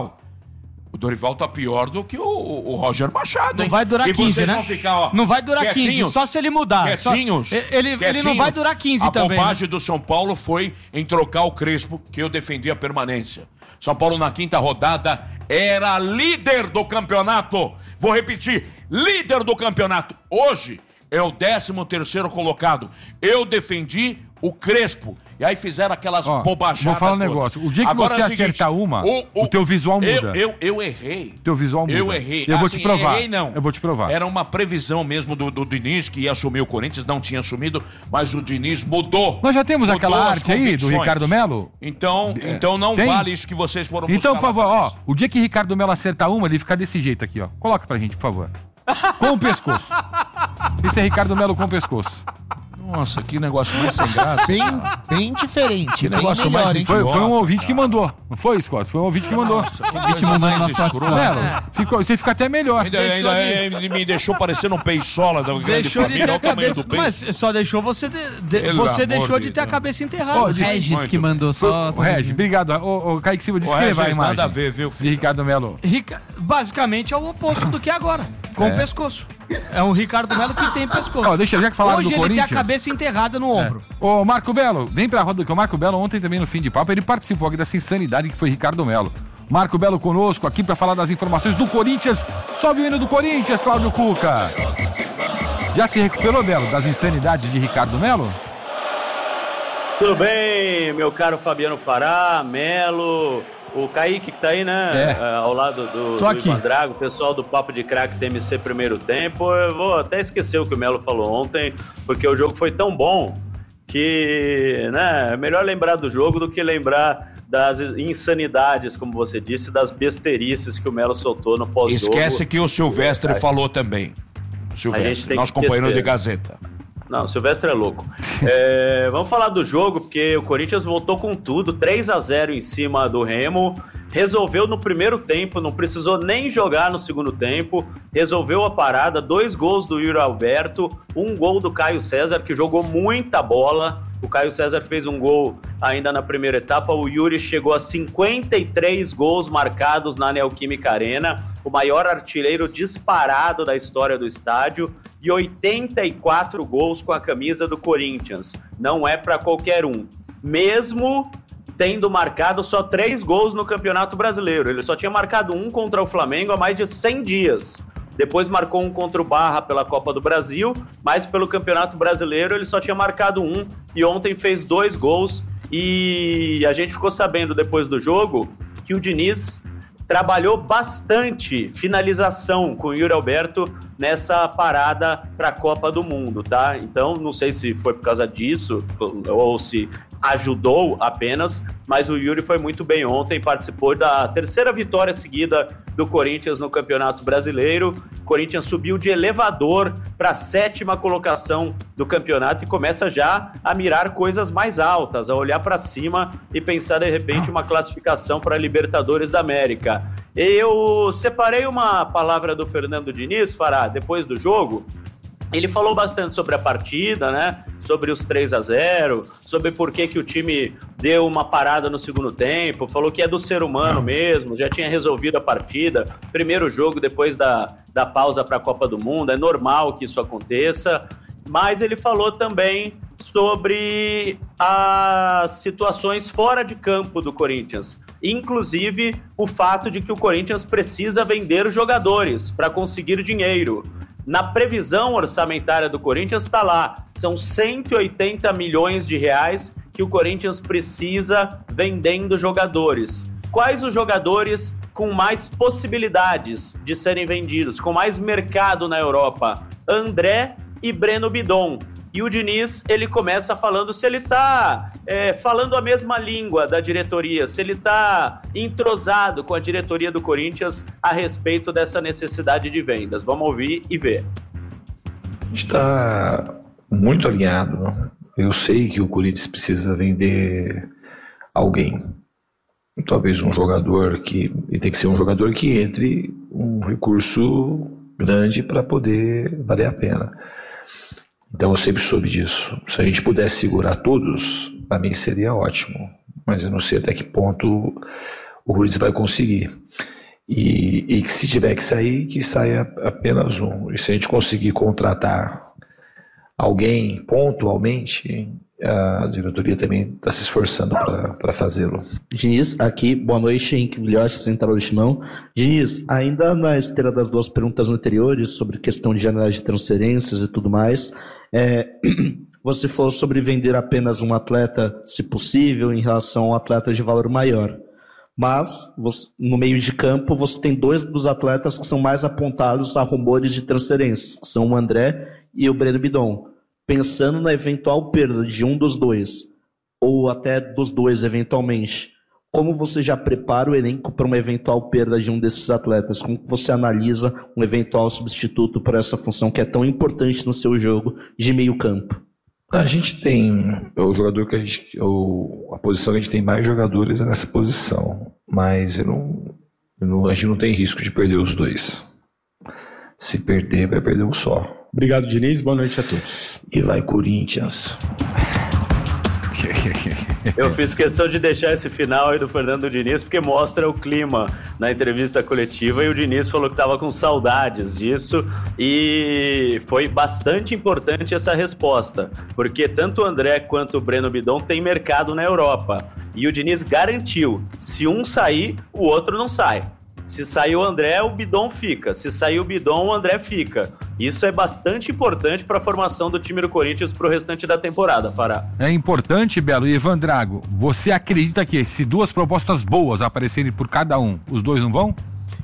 Dorival tá pior do que o Roger Machado, hein? Não vai durar 15, né? Não vai durar 15, só se ele mudar. Quietinhos. Ele não vai durar 15 também. A bobagem do São Paulo foi em trocar o Crespo, que eu defendi a permanência. São Paulo na 5ª rodada era líder do campeonato. Vou repetir, líder do campeonato. Hoje é o 13º colocado. Eu defendi o Crespo. E aí fizeram aquelas bobajadas. Vou falar um negócio. O dia que você acertar uma, o teu visual muda. Eu errei. Teu visual muda. Eu errei. Eu vou te provar. Errei, não. Eu vou te provar. Era uma previsão mesmo do Diniz, que ia assumir o Corinthians, não tinha assumido, mas o Diniz mudou. Nós já temos aquela arte aí do Ricardo Melo? Então não vale isso que vocês foram buscar. Então, por favor, o dia que Ricardo Melo acertar uma, ele fica desse jeito aqui, ó. Coloca pra gente, por favor. Com o pescoço. Esse é Ricardo Melo com o pescoço. Nossa, que negócio mais sem graça. Bem diferente. Que negócio mais hein? Foi um ouvinte que mandou. Não foi, Scott? Foi um ouvinte que mandou. Ouvinte mandou na sua Você fica até melhor. Ainda me deixou parecendo um peiçola da grande família. Olha o tamanho do peixe. Mas só deixou você deixou de ter a cabeça enterrada. O Regis que mandou só. Regis, obrigado. O Kaique Silva descreva a imagem. Nada a ver, viu? De Ricardo Melo. Basicamente é o oposto do que é agora. Com o pescoço. É um Ricardo Melo que tem pescoço. Deixa já que falaram do Corinthians. Hoje ele tem a cabeça enterrada no ombro. Ô, Marco Belo, vem pra roda, que o Marco Belo ontem também no Fim de Papo, ele participou aqui dessa insanidade que foi Ricardo Melo. Marco Belo conosco aqui para falar das informações do Corinthians. Sobe o hino do Corinthians, Cláudio Cuca. Já se recuperou, Belo, das insanidades de Ricardo Melo? Tudo bem, meu caro Fabiano Fará, Melo, o Kaique que tá aí, né? Ao lado do Ivan Drago, o pessoal do Papo de Craque TMC primeiro tempo. Eu vou até esquecer o que o Melo falou ontem, porque o jogo foi tão bom que, né, é melhor lembrar do jogo do que lembrar das insanidades, como você disse, das besterices que o Melo soltou no pós-jogo. Esquece que o Silvestre falou também. Silvestre, nosso companheiro de Gazeta. Não, o Silvestre é louco. Vamos falar do jogo, porque o Corinthians voltou com tudo, 3-0 em cima do Remo, resolveu no primeiro tempo, não precisou nem jogar no segundo tempo, resolveu a parada, 2 gols do Yuri Alberto, 1 gol do Caio César, que jogou muita bola. O Caio César fez um gol ainda na primeira etapa, o Yuri chegou a 53 gols marcados na Neoquímica Arena, o maior artilheiro disparado da história do estádio, e 84 gols com a camisa do Corinthians. Não é para qualquer um. Mesmo tendo marcado só 3 gols no Campeonato Brasileiro. Ele só tinha marcado 1 contra o Flamengo há mais de 100 dias. Depois marcou 1 contra o Barra pela Copa do Brasil, mas pelo Campeonato Brasileiro ele só tinha marcado 1 e ontem fez 2 gols. E a gente ficou sabendo depois do jogo que o Diniz trabalhou bastante finalização com o Yuri Alberto nessa parada para a Copa do Mundo, tá? Então, não sei se foi por causa disso ou se ajudou apenas, mas o Yuri foi muito bem ontem, participou da 3ª vitória seguida do Corinthians no Campeonato Brasileiro. O Corinthians subiu de elevador para a 7ª colocação do campeonato e começa já a mirar coisas mais altas, a olhar para cima e pensar de repente uma classificação para a Libertadores da América. Eu separei uma palavra do Fernando Diniz, Fará, depois do jogo. Ele falou bastante sobre a partida, né? Sobre os 3-0, sobre por que o time deu uma parada no segundo tempo, falou que é do ser humano mesmo, já tinha resolvido a partida, primeiro jogo depois da pausa para a Copa do Mundo, é normal que isso aconteça, mas ele falou também sobre as situações fora de campo do Corinthians, inclusive o fato de que o Corinthians precisa vender jogadores para conseguir dinheiro. Na previsão orçamentária do Corinthians está lá, são 180 milhões de reais que o Corinthians precisa vendendo jogadores. Quais os jogadores com mais possibilidades de serem vendidos, com mais mercado na Europa? André e Breno Bidon. E o Diniz, ele começa falando se ele está falando a mesma língua da diretoria, se ele está entrosado com a diretoria do Corinthians a respeito dessa necessidade de vendas. Vamos ouvir e ver. A gente está muito alinhado. Eu sei que o Corinthians precisa vender alguém. Talvez um jogador e tem que ser um jogador que entre um recurso grande para poder valer a pena. Então eu sempre soube disso. Se a gente pudesse segurar todos, para mim seria ótimo. Mas eu não sei até que ponto o Corinthians vai conseguir. E que se tiver que sair, que saia apenas um. E se a gente conseguir contratar alguém pontualmente, a diretoria também está se esforçando para fazê-lo. Diniz, aqui, boa noite, Henrique Vilhoche, Central do Timão. Diniz, ainda na esteira das 2 perguntas anteriores sobre questão de janela de transferências e tudo mais, você falou sobre vender apenas um atleta, se possível, em relação a um atleta de valor maior. Mas, no meio de campo, você tem 2 dos atletas que são mais apontados a rumores de transferências, que são o André e o Breno Bidon. Pensando na eventual perda de um dos 2, ou até dos 2 eventualmente, como você já prepara o elenco para uma eventual perda de um desses atletas? Como você analisa um eventual substituto para essa função que é tão importante no seu jogo de meio campo? A gente tem o jogador que a posição que a gente tem mais jogadores é nessa posição, mas a gente não tem risco de perder os 2. Se perder, vai perder um só. Obrigado, Diniz. Boa noite a todos. E vai, Corinthians. Eu fiz questão de deixar esse final aí do Fernando Diniz, porque mostra o clima na entrevista coletiva, e o Diniz falou que estava com saudades disso, e foi bastante importante essa resposta, porque tanto o André quanto o Breno Bidon têm mercado na Europa, e o Diniz garantiu, se um sair, o outro não sai. Se sair o André, o Bidon fica. Se sair o Bidon, o André fica. Isso é bastante importante para a formação do time do Corinthians para o restante da temporada, Pará. É importante, Belo. E Ivan Drago, você acredita que se duas propostas boas aparecerem por cada um, os dois não vão?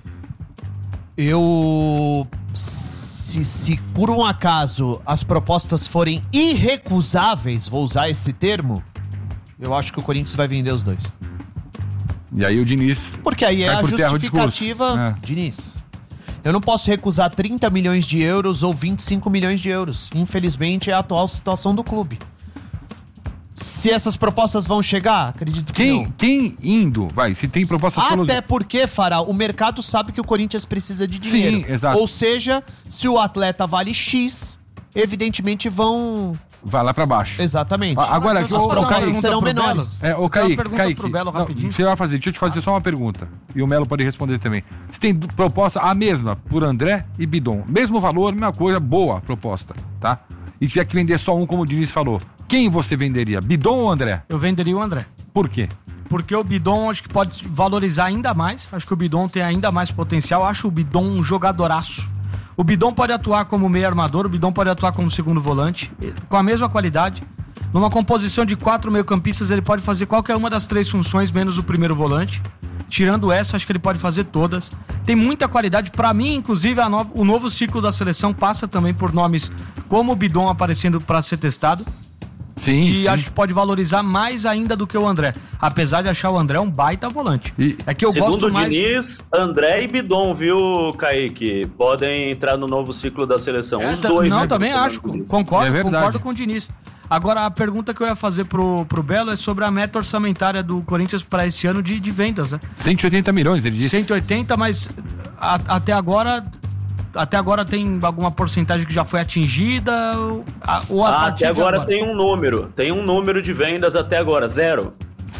Se por um acaso as propostas forem irrecusáveis, vou usar esse termo, eu acho que o Corinthians vai vender os dois. E aí o Diniz... Porque aí é a justificativa... Diniz, eu não posso recusar 30 milhões de euros ou 25 milhões de euros. Infelizmente é a atual situação do clube. Se essas propostas vão chegar, acredito que não. Quem indo, se tem propostas... Até porque, Fará, o mercado sabe que o Corinthians precisa de dinheiro. Sim, exato. Ou seja, se o atleta vale X, evidentemente vão... Vai lá pra baixo. Exatamente. Agora, que as propostas serão menores. Kaique, pro Belo, rapidinho. Você vai fazer, deixa eu te fazer só uma pergunta. E o Melo pode responder também. Você tem proposta a mesma por André e Bidon. Mesmo valor, mesma coisa, boa proposta, tá? E tiver que vender só um, como o Diniz falou. Quem você venderia? Bidon ou André? Eu venderia o André. Por quê? Porque o Bidon acho que pode valorizar ainda mais. Acho que o Bidon tem ainda mais potencial. Acho o Bidon um jogadoraço. O Bidon pode atuar como meio armador, o Bidon pode atuar como segundo volante, com a mesma qualidade. Numa composição de 4 meio-campistas, ele pode fazer qualquer uma das 3 funções, menos o primeiro volante. Tirando essa, acho que ele pode fazer todas. Tem muita qualidade. Para mim, inclusive, o novo ciclo da seleção passa também por nomes como o Bidon aparecendo para ser testado. Sim. Acho que pode valorizar mais ainda do que o André. Apesar de achar o André um baita volante. É que eu gosto mais... Segundo o Diniz, André e Bidon, viu, Kaique? Podem entrar no novo ciclo da seleção. Os dois. Não, também acho. Concordo com o Diniz. Agora, a pergunta que eu ia fazer pro Belo é sobre a meta orçamentária do Corinthians para esse ano de vendas, né? 180 milhões, ele disse. 180, mas até agora tem alguma porcentagem que já foi atingida? Ou até agora tem um número. Tem um número de vendas até agora, 0.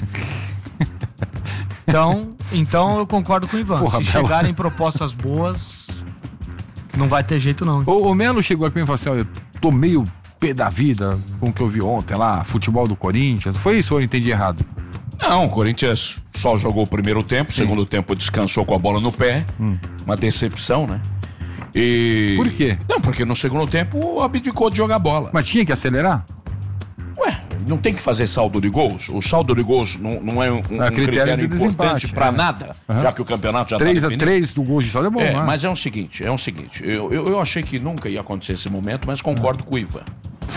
Então eu concordo com o Ivan. Se chegarem propostas boas, não vai ter jeito não. O Melo chegou aqui e falou assim, eu tô meio pé da vida com o que eu vi ontem lá, futebol do Corinthians. Foi isso ou eu entendi errado? Não, o Corinthians só jogou o primeiro tempo, segundo tempo descansou com a bola no pé. Uma decepção, né? Por quê? Não, porque no segundo tempo abdicou de jogar bola. Mas tinha que acelerar? Não tem que fazer saldo de gols? O saldo de gols não é um critério importante pra nada, já que o campeonato já 3x3 do gol de saldo é bom, mas é o seguinte, eu achei que nunca ia acontecer esse momento, mas concordo com o Ivan.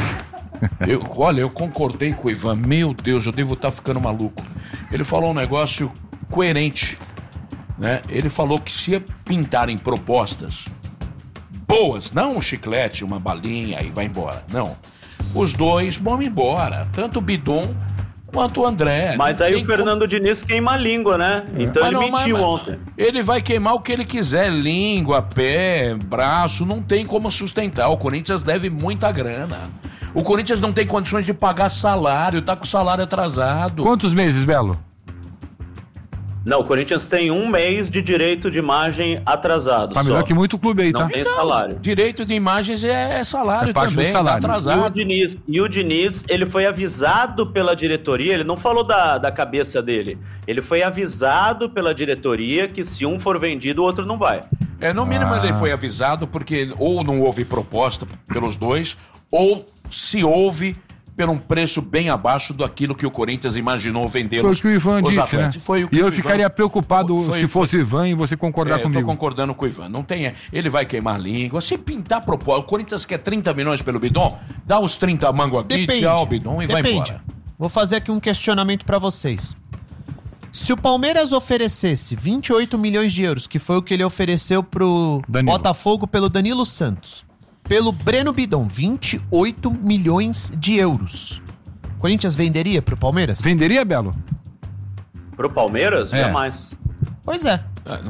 Eu concordei com o Ivan, meu Deus, eu devo estar ficando maluco. Ele falou um negócio coerente, né? Ele falou que se pintarem propostas boas, não um chiclete, uma balinha e vai embora, não. Os dois vão embora, tanto o Bidon quanto o André. Mas aí o Fernando Diniz queima a língua, né? Então ele mentiu ontem. Ele vai queimar o que ele quiser, língua, pé, braço, não tem como sustentar. O Corinthians deve muita grana. O Corinthians não tem condições de pagar salário, tá com o salário atrasado. Quantos meses, Belo? Não, o Corinthians tem 1 mês de direito de imagem atrasado. Tá melhor que muito clube aí, tá? Não tem salário. Direito de imagens é salário também, tá atrasado. E o Diniz, ele foi avisado pela diretoria, ele não falou da cabeça dele, ele foi avisado pela diretoria que se um for vendido, o outro não vai. No mínimo ele foi avisado porque ou não houve proposta pelos dois, ou se houve por um preço bem abaixo daquilo que o Corinthians imaginou vendê-los. Foi o que o Ivan disse, né? E eu ficaria preocupado se fosse o Ivan e você concordar comigo. Eu tô concordando com o Ivan. Não tem, ele vai queimar a língua. Se pintar proposta, o Corinthians quer 30 milhões pelo Bidon, dá os 30 mango aqui, tchau, Bidon, e vai embora. Vou fazer aqui um questionamento pra vocês. Se o Palmeiras oferecesse 28 milhões de euros, que foi o que ele ofereceu pro Botafogo pelo Danilo Santos, pelo Breno Bidon, 28 milhões de euros. O Corinthians venderia pro Palmeiras? Venderia, Belo? Pro Palmeiras? Jamais. Pois é.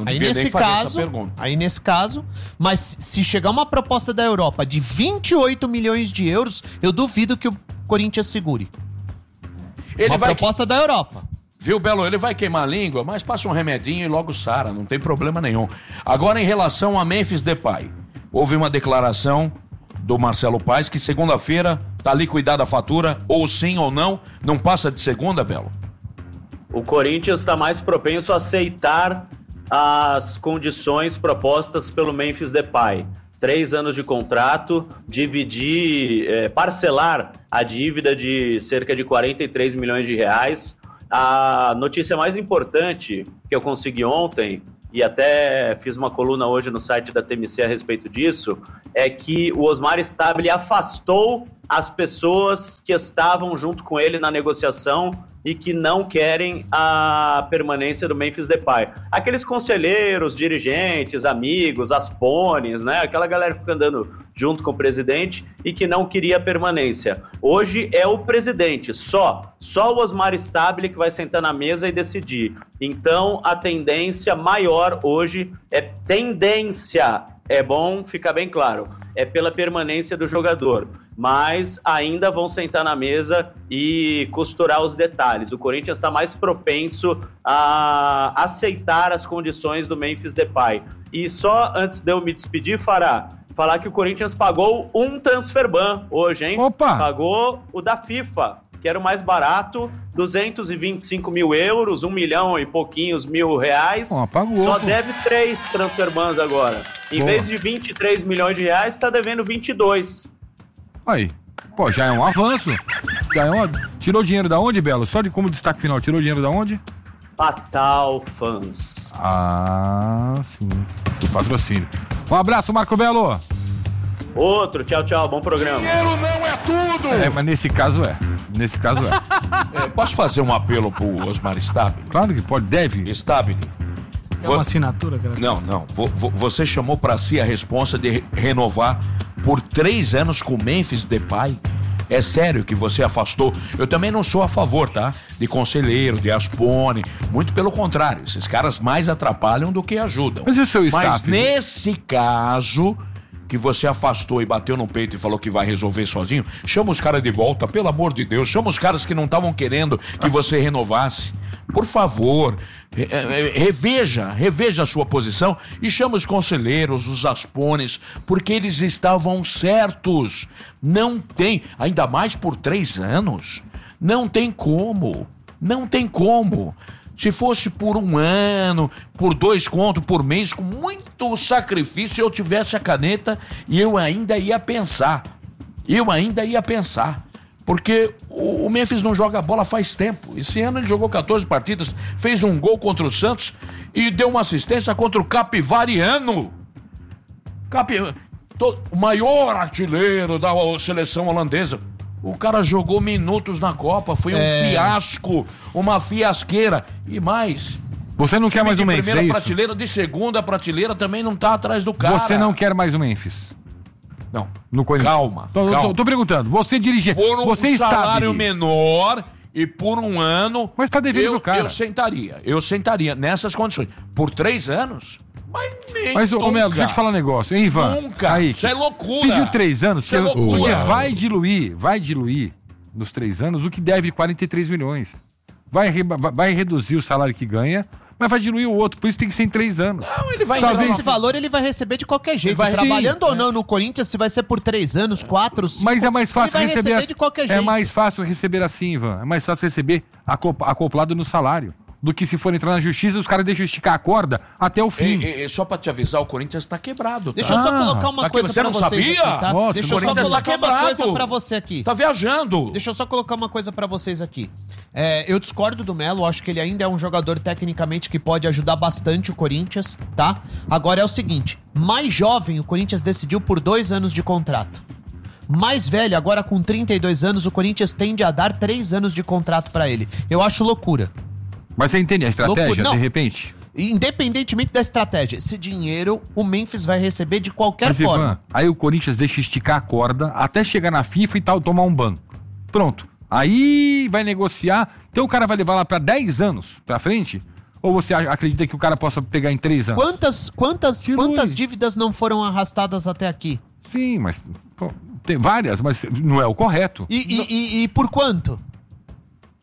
Aí nesse caso, mas se chegar uma proposta da Europa de 28 milhões de euros, eu duvido que o Corinthians segure. Uma proposta da Europa. Viu, Belo? Ele vai queimar a língua, mas passa um remedinho e logo sara, não tem problema nenhum. Agora, em relação a Memphis Depay, houve uma declaração do Marcelo Paes que segunda-feira tá liquidada a fatura, ou sim ou não passa de segunda, Belo? O Corinthians está mais propenso a aceitar as condições propostas pelo Memphis Depay. 3 anos de contrato, parcelar a dívida de cerca de 43 milhões de reais. A notícia mais importante que eu consegui ontem, e até fiz uma coluna hoje no site da TMC a respeito disso, é que o Osmar Stabile afastou as pessoas que estavam junto com ele na negociação e que não querem a permanência do Memphis Depay. Aqueles conselheiros, dirigentes, amigos, as pones, né? Aquela galera que fica andando junto com o presidente e que não queria a permanência. Hoje é o presidente, só o Osmar Stabile que vai sentar na mesa e decidir. Então, a tendência maior hoje é bom ficar bem claro, é pela permanência do jogador, mas ainda vão sentar na mesa e costurar os detalhes. O Corinthians está mais propenso a aceitar as condições do Memphis Depay. E só antes de eu me despedir, falar que o Corinthians pagou um transferban hoje, hein? Opa! Pagou o da FIFA, que era o mais barato, 225 mil euros, 1 milhão e pouquinhos mil reais. Pagou, só deve 3 transferbans agora. Em vez de 23 milhões de reais, está devendo 22. Aí, já é um avanço. Tirou dinheiro da onde, Belo? Só de como destaque final, tirou dinheiro da onde? Fatal Fans. Ah, sim. Do patrocínio. Um abraço, Marco Belo. Outro, tchau, bom programa. Dinheiro não é tudo! Mas nesse caso é. Posso fazer um apelo pro Osmar Stabile? Claro que pode, deve. Stabile. É uma assinatura, cara? Não. Você chamou pra si a responsa de renovar por 3 anos com o Memphis Depay? É sério que você afastou? Eu também não sou a favor, tá? De conselheiro, de aspone. Muito pelo contrário. Esses caras mais atrapalham do que ajudam. Mas e o seu staff? Mas nesse caso que você afastou e bateu no peito e falou que vai resolver sozinho, chama os caras de volta, pelo amor de Deus. Chama os caras que não estavam querendo que você renovasse. Por favor, reveja a sua posição e chama os conselheiros, os aspones, porque eles estavam certos. Não tem, ainda mais por 3 anos, não tem como. Se fosse por 1 ano, por 2 contos por mês, com muito sacrifício, eu tivesse a caneta e eu ainda ia pensar. Porque o Memphis não joga bola faz tempo. Esse ano ele jogou 14 partidas, fez um gol contra o Santos e deu uma assistência contra o Capivariano. O maior artilheiro da seleção holandesa. O cara jogou minutos na Copa, foi um fiasco, uma fiasqueira. E mais... Você não quer mais um Memphis, de primeira prateleira, de segunda prateleira, também não tá atrás do cara. Você não quer mais um Memphis? Não. No Corinthians. Calma. Tô perguntando, você dirige... Por um você salário menor e por 1 ano... Mas tá devendo pro cara. Eu sentaria nessas condições. Por 3 anos... Mas, ô Melo, deixa eu te falar um negócio, hein, Ivan? Nunca. Aí, isso é loucura. Pediu 3 anos, isso é loucura. Porque vai diluir nos 3 anos o que deve 43 milhões. Vai reduzir o salário que ganha, mas vai diluir o outro, por isso tem que ser em 3 anos. Não, ele vai então, esse valor ele vai receber de qualquer jeito. Trabalhando ou não no Corinthians, se vai ser por 3 anos, 4, 5... Mas é mais fácil receber assim. De qualquer jeito. É mais fácil receber assim, Ivan. É mais fácil receber acoplado no salário. Do que se for entrar na justiça, os caras deixam esticar a corda até o fim. Só pra te avisar, o Corinthians tá quebrado. Tá? Deixa eu só colocar uma coisa pra vocês sabia? aqui, tá? Nossa, deixa eu só colocar uma coisa pra você aqui. Tá viajando. Deixa eu só colocar uma coisa pra vocês aqui. Eu discordo do Melo, acho que ele ainda é um jogador tecnicamente que pode ajudar bastante o Corinthians, tá? Agora é o seguinte, mais jovem, o Corinthians decidiu por 2 anos de contrato. Mais velho, agora com 32 anos, o Corinthians tende a dar 3 anos de contrato pra ele. Eu acho loucura. Mas você entende a estratégia, de repente? Independentemente da estratégia, esse dinheiro o Memphis vai receber de qualquer forma. Ivan, aí o Corinthians deixa esticar a corda até chegar na FIFA e tal, tomar um ban. Pronto. Aí vai negociar. Então o cara vai levar lá pra 10 anos pra frente? Ou você acredita que o cara possa pegar em 3 anos? Quantas dívidas não foram arrastadas até aqui? Sim, mas tem várias, mas não é o correto. E por quanto?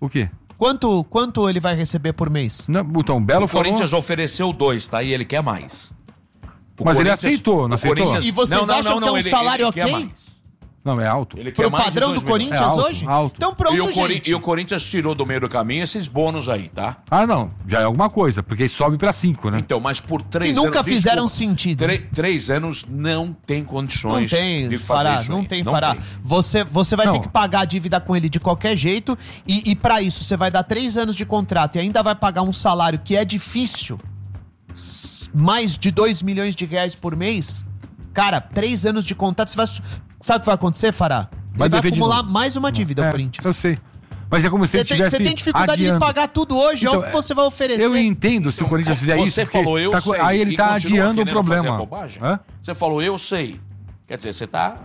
O quê? Quanto ele vai receber por mês? Não, então, o Belo falou... O Corinthians ofereceu 2, tá? E ele quer mais. Mas ele aceitou, não aceitou? E vocês acham que é um salário ok? Não, é alto. Pro padrão do Corinthians hoje? Alto. Então pronto, gente. E o Corinthians tirou do meio do caminho esses bônus aí, tá? Ah, não. Já é alguma coisa, porque sobe pra 5, né? Então, mas por 3 anos... Que nunca fizeram sentido. 3 anos não tem condições de fazer isso. Não tem, Fará. Você vai ter que pagar a dívida com ele de qualquer jeito e pra isso você vai dar 3 anos de contrato e ainda vai pagar um salário que é difícil, mais de 2 milhões de reais por mês. Cara, 3 anos de contrato, você vai... Sabe o que vai acontecer, Fará? Vai acumular mais uma dívida ao Corinthians. Eu sei. Mas é como se ele tivesse Você tem dificuldade de pagar tudo hoje, então, olha o que você vai oferecer. Eu entendo se o Corinthians fizer isso. Você falou, eu sei. Aí ele tá adiando o problema. Você falou, eu sei. Quer dizer, você tá...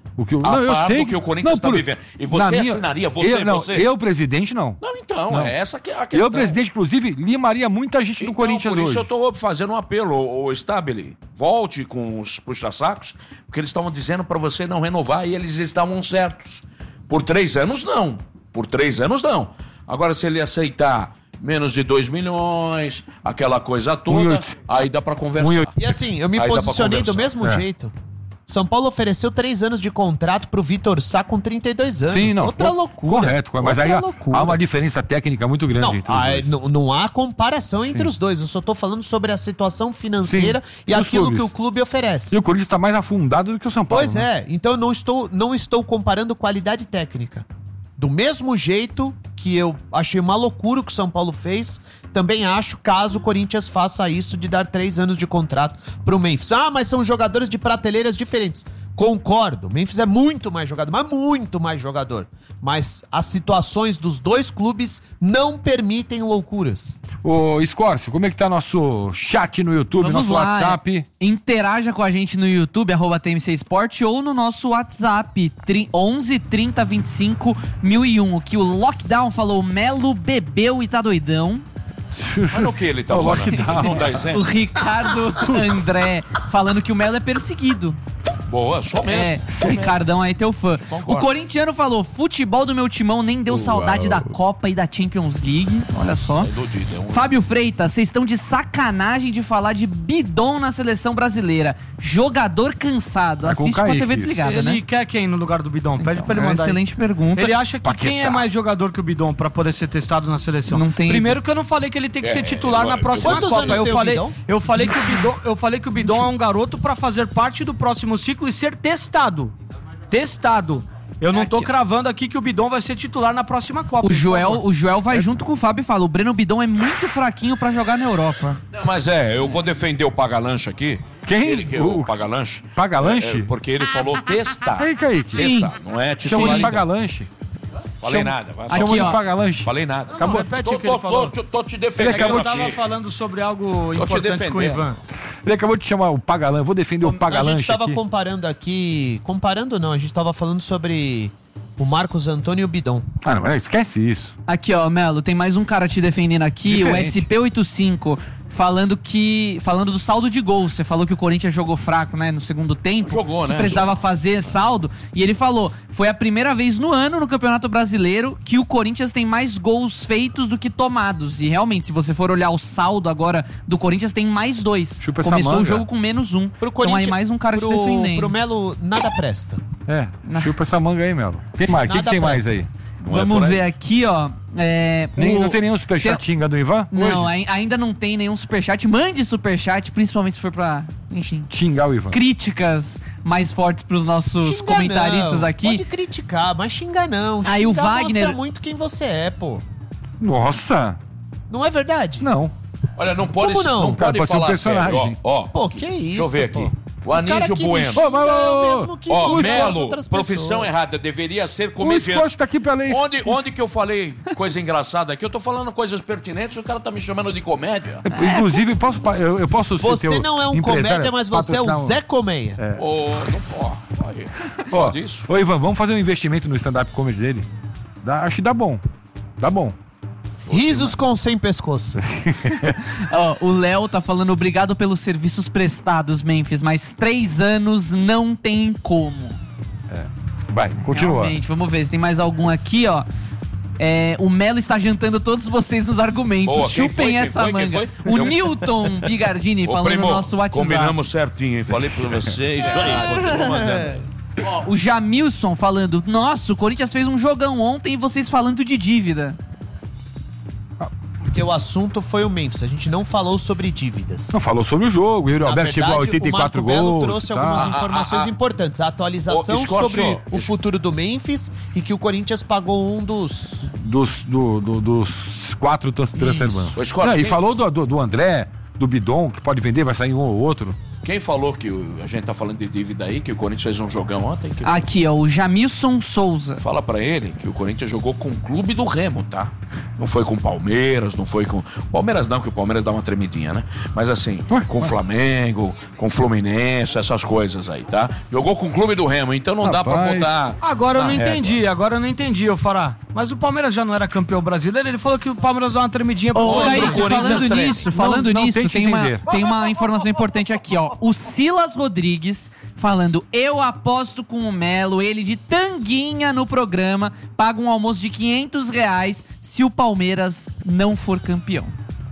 eu sei que o Corinthians está vivendo. E você assinaria, Eu, presidente, não. Não, então, é essa que é a questão. Eu, presidente, inclusive, limaria muita gente do Corinthians hoje. Por isso eu tô fazendo um apelo, o Stabile, volte com os puxa-sacos, porque eles estavam dizendo para você não renovar e eles estavam certos. Por 3 anos, não. Por 3 anos, não. Agora, se ele aceitar menos de 2 milhões, aquela coisa toda, aí dá para conversar. E assim, eu me posicionei do mesmo jeito. São Paulo ofereceu 3 anos de contrato pro Vitor Sá com 32 anos. Sim, não. Outra loucura. Correto, mas aí há uma diferença técnica muito grande entre os dois. Não há comparação entre os dois. Eu só tô falando sobre a situação financeira e aquilo que o clube oferece. E o Corinthians tá mais afundado do que o São Paulo. Pois é, então eu não estou comparando qualidade técnica. Do mesmo jeito que eu achei uma loucura o que o São Paulo fez, também acho, caso o Corinthians faça isso de dar 3 anos de contrato pro Memphis. Ah, mas são jogadores de prateleiras diferentes. Concordo, o Memphis é muito mais jogador, mas muito mais jogador. Mas as situações dos dois clubes não permitem loucuras. Ô, Escórcio, como é que tá nosso chat no YouTube, nosso WhatsApp? Interaja com a gente no YouTube, @TMC Sport, ou no nosso WhatsApp, 11 30 25 1001. Que o Lockdown falou, o Melo bebeu e tá doidão. Olha o que ele tá falando. Não dá exemplo. O Ricardo André falando que o Melo é perseguido. Boa, só mesmo. O Ricardão aí, teu fã. O corintiano falou, futebol do meu timão nem deu saudade da Copa e da Champions League. Olha só. Fábio Freitas, vocês estão de sacanagem de falar de Bidon na seleção brasileira. Jogador cansado. Assiste com a TV desligada, né? Ele quer quem no lugar do Bidon? Pede pra ele mandar. Excelente pergunta. Ele acha que quem é mais jogador que o Bidon pra poder ser testado na seleção? Não tem... Primeiro que eu não falei que ele tem que ser titular na próxima Copa. Eu falei que o Bidon é um garoto pra fazer parte do próximo ciclo e ser testado. Eu não tô cravando aqui que o Bidon vai ser titular na próxima Copa. O Joel vai junto com o Fábio e fala, o Breno Bidon é muito fraquinho pra jogar na Europa. Não, mas eu vou defender o Pagalanche aqui. Quem? O Pagalanche. Pagalanche? Porque ele falou testar. Ei, Kaique. Testar, não é titular. Chama de Pagalanche. Falei nada. Chama de Pagalanche. Falei nada. Acabou. Repete o que ele falou. Tô te defendendo. Eu tava falando sobre algo importante com o Ivan. Ele acabou de chamar o Pagalanche. Vou defender o Pagalanche. A gente tava comparando aqui... Comparando não, a gente tava falando sobre o Marcos Antônio e o Bidon. Ah, não, esquece isso. Aqui, ó, Melo, tem mais um cara te defendendo aqui, diferente. O SP85, falando do saldo de gols. Você falou que o Corinthians jogou fraco, né, no segundo tempo. Jogou, que né? precisava fazer saldo. E ele falou, foi a primeira vez no ano, no Campeonato Brasileiro, que o Corinthians tem mais gols feitos do que tomados. E realmente, se você for olhar o saldo agora do Corinthians, tem mais 2. Começou o jogo com -1. Então aí mais um cara te defendendo. Pro Melo, nada presta. Chupa essa manga aí, Melo. Tem mais, o que tem mais aí? Vamos ver aqui, ó. Não tem nenhum superchat do Ivan? Não, ainda não tem nenhum superchat. Mande superchat, principalmente se for pra, enfim, xingar o Ivan. Críticas mais fortes pros nossos comentaristas aqui. Pode criticar, mas xingar não. Aí o Wagner mostra muito quem você é, pô. Nossa. Não é verdade? Não. Olha, não pode, Como não? não pode pode falar ser um personagem. sério. Ó, pô, que isso, deixa eu ver aqui. pô. O Anísio Bueno. Melo, profissão errada, deveria ser comediante. O Escórcio tá aqui pra ler isso. Onde que eu falei coisa engraçada aqui? Eu tô falando coisas pertinentes, o cara tá me chamando de comédia. Inclusive, eu posso ser Você não é um comédia, mas você é o Zé Colmeia. Não pode. Ô, Ivan, vamos fazer um investimento no stand-up comedy dele? Acho que dá bom. Dá bom. Risos com sem pescoço. O Léo tá falando, obrigado pelos serviços prestados, Memphis, mas 3 anos não tem como. Vai, continua. Realmente, vamos ver se tem mais algum aqui, ó. O Melo está jantando todos vocês nos argumentos. Boa, chupem essa manga. O Newton Bigardini falando primo, no nosso WhatsApp. Combinamos certinho, hein? Falei pra você. Isso aí, continua mandando. Ó, o Jamilson falando: nossa, o Corinthians fez um jogão ontem e vocês falando de dívida. Porque o assunto foi o Memphis, a gente não falou sobre dívidas. Não falou sobre o jogo, o Yuri Alberto chegou a 84 gols. O Marco Belo trouxe algumas informações importantes. A atualização sobre o futuro do Memphis e que o Corinthians pagou um dos 4 transferbantes. E falou do André, do Bidon, que pode vender, vai sair um ou outro. Quem falou que a gente tá falando de dívida aí, que o Corinthians fez um jogão ontem? Aqui, ó, o Jamilson Souza. Fala pra ele que o Corinthians jogou com o clube do Remo, tá? Não foi com o Palmeiras, não foi com... Palmeiras não, que o Palmeiras dá uma tremidinha, né? Mas assim, com o Flamengo, com o Fluminense, essas coisas aí, tá? Jogou com o clube do Remo, então não dá pra botar... Agora eu não entendi, eu Fará. Mas o Palmeiras já não era campeão brasileiro, ele falou que o Palmeiras dá uma tremidinha pro Corinthians. Falando nisso, tem uma informação importante aqui, ó. O Silas Rodrigues falando: eu aposto com o Melo, ele de tanguinha no programa, paga um almoço de R$500 se o Palmeiras não for campeão.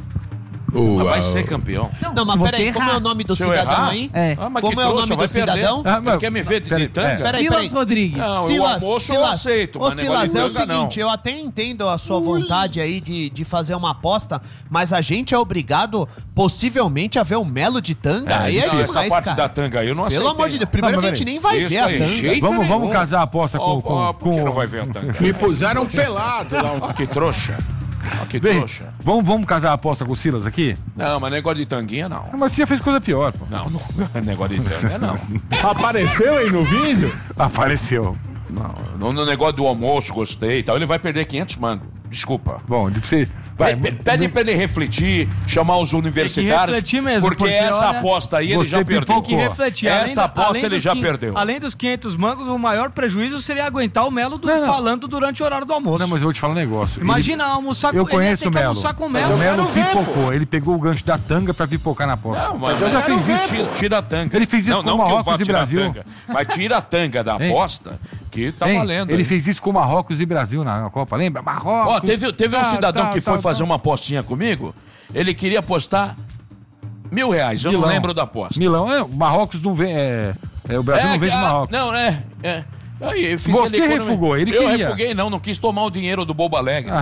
Mas vai ser campeão. Não, mas peraí, como é o nome do cidadão aí? Como é o nome do cidadão? Quer me ver de tanga? Silas Rodrigues. Não, o almoço eu aceito. Ô Silas, é o seguinte, eu até entendo a sua vontade aí de fazer uma aposta, mas a gente é obrigado, possivelmente, a ver o Melo de tanga. Aí é demais, essa parte cara. Da tanga aí eu não aceito. Pelo amor de Deus, primeiro que a gente nem vai ver a tanga. Vamos casar a aposta com... Por que não vai ver a tanga? Me puseram pelado lá. Ó, que trouxa. Que trouxa. Vamos casar a aposta com o Silas aqui? Não, mas negócio de tanguinha não. Mas você já fez coisa pior, pô. Não, negócio de tanga não. Apareceu aí no vídeo? Apareceu. Não, no negócio do almoço, gostei e tal. Ele vai perder 500 mangos. Desculpa. Bom, você... Pede pra ele refletir, chamar os universitários. Refletir mesmo, porque essa aposta aí ele já perdeu. Tem que refletir. Essa aposta ele já perdeu. Além dos 500 mangos, o maior prejuízo seria aguentar o Melo falando durante o horário do almoço. Não, mas eu vou te falar um negócio. Imagina almoçar com eu conheço o Melo. Almoçar com o Melo. O Melo pipocou. Ele pegou o gancho da tanga pra pipocar na aposta. Não, mas eu já fiz isso. Tira a tanga. Ele fez isso com o Marrocos e Brasil. Mas tira a tanga da aposta que tá valendo. Ele fez isso com o Marrocos e Brasil na Copa, lembra? Marrocos. Ó, teve um cidadão que foi fazer uma apostinha comigo, ele queria apostar R$1.000, eu não lembro da aposta. Milão, o Marrocos não vem, o Brasil não vende Marrocos. Não, Aí, você refugou, ele queria. Eu refuguei não quis tomar o dinheiro do Bobo Alegre.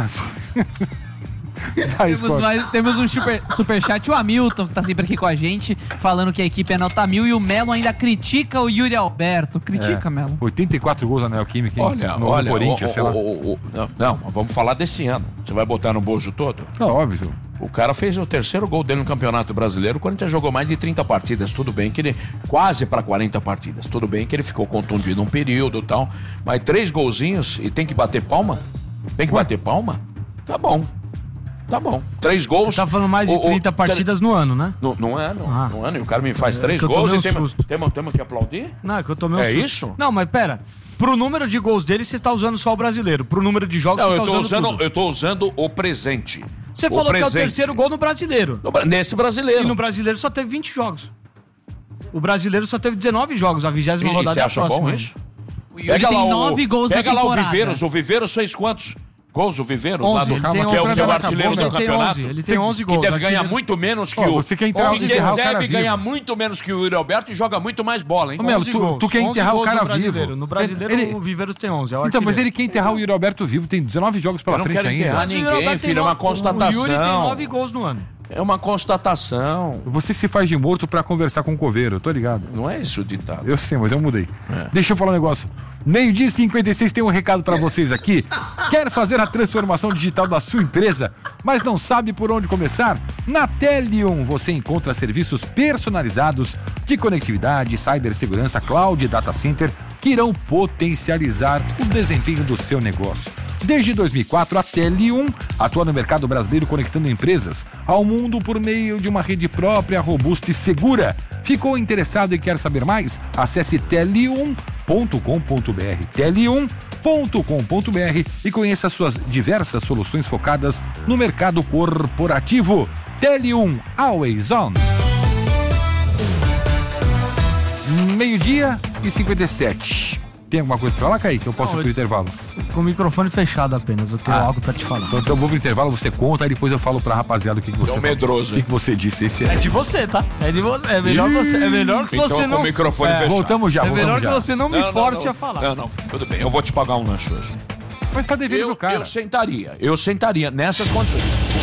Temos um superchat, o Hamilton, que tá sempre aqui com a gente, falando que a equipe é nota 1000 e o Melo ainda critica o Yuri Alberto. Critica, Melo. 84 gols na Neoquímica, olha, no Corinthians, sei lá. Não, vamos falar desse ano. Você vai botar no bojo todo? Não, óbvio. O cara fez o terceiro gol dele no Campeonato Brasileiro. O Corinthians jogou mais de 30 partidas. Tudo bem que ele... Quase para 40 partidas. Tudo bem que ele ficou contundido um período e tal. Mas 3 golzinhos e tem que bater palma? Tem que bater palma? Tá bom. 3 gols. Você tá falando mais de 30 partidas no ano, né? No ano. E o cara me faz 3 gols e temos que aplaudir? Não, é que eu tomei um susto. É isso? Não, mas pera. Pro número de gols dele, você tá usando só o brasileiro. Pro número de jogos, você tá usando tudo. Eu tô usando o presente. Você falou que é o terceiro gol no brasileiro. Nesse brasileiro. E no brasileiro só teve 20 jogos. O brasileiro só teve 19 jogos. A 20ª rodada é a próxima. Bom isso? Pega lá 9 gols Pega lá o Viveiros. O Viveiros fez quantos gols? O Viveiros? 11. Que é o artilheiro do campeonato. Ele tem 11 gols. Que deve ganhar muito menos que o... Você quer enterrar o cara deve ganhar muito menos que o Yuri Alberto e joga muito mais bola, hein? Tu quer enterrar o cara vivo. No brasileiro, o Viveiros tem 11. Então, mas ele quer enterrar o Yuri Alberto vivo. Tem 19 jogos pela frente ainda. Eu não quero enterrar ninguém, filho. É uma constatação. O Yuri tem 9 gols no ano. É uma constatação. Você se faz de morto pra conversar com o coveiro, eu tô ligado. Não é isso o ditado. Eu sei, mas eu mudei. Deixa eu falar um negócio. 12:56 tem um recado pra vocês aqui. Quer fazer a transformação digital da sua empresa, mas não sabe por onde começar? Na Telium você encontra serviços personalizados de conectividade, cibersegurança, cloud e data center que irão potencializar o desempenho do seu negócio. Desde 2004, a Telium atua no mercado brasileiro conectando empresas ao mundo por meio de uma rede própria, robusta e segura. Ficou interessado e quer saber mais? Acesse telium.com.br, telium.com.br e conheça suas diversas soluções focadas no mercado corporativo. Telium, always on. 12:57. Tem alguma coisa pra falar, Kaique? Eu posso ir pro intervalo? Com o microfone fechado apenas, eu tenho algo pra te falar. Então eu vou pro intervalo, você conta, aí depois eu falo pra rapaziada o que você falou. medroso, O que você disse. Esse é de você, tá? É de você. É melhor que então, você não... com o microfone fechado. Voltamos já, É melhor que você não me force a falar. Não, tudo bem, eu vou te pagar um lanche hoje. Mas tá devendo pro cara. Eu sentaria nessas condições.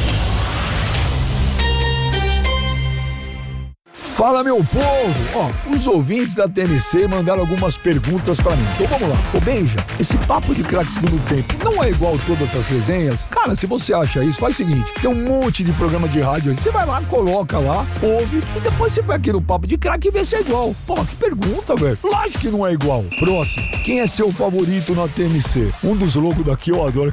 Fala, meu povo! Os ouvintes da TMC mandaram algumas perguntas pra mim. Então vamos lá. Beija, esse papo de craque segundo tempo não é igual todas as resenhas? Cara, se você acha isso, faz o seguinte, tem um monte de programa de rádio aí, você vai lá, coloca lá, ouve, e depois você vai aqui no papo de craque e vê se é igual. Pô, que pergunta, velho. Lógico que não é igual. Próximo. Quem é seu favorito na TMC? Um dos loucos daqui, eu adoro.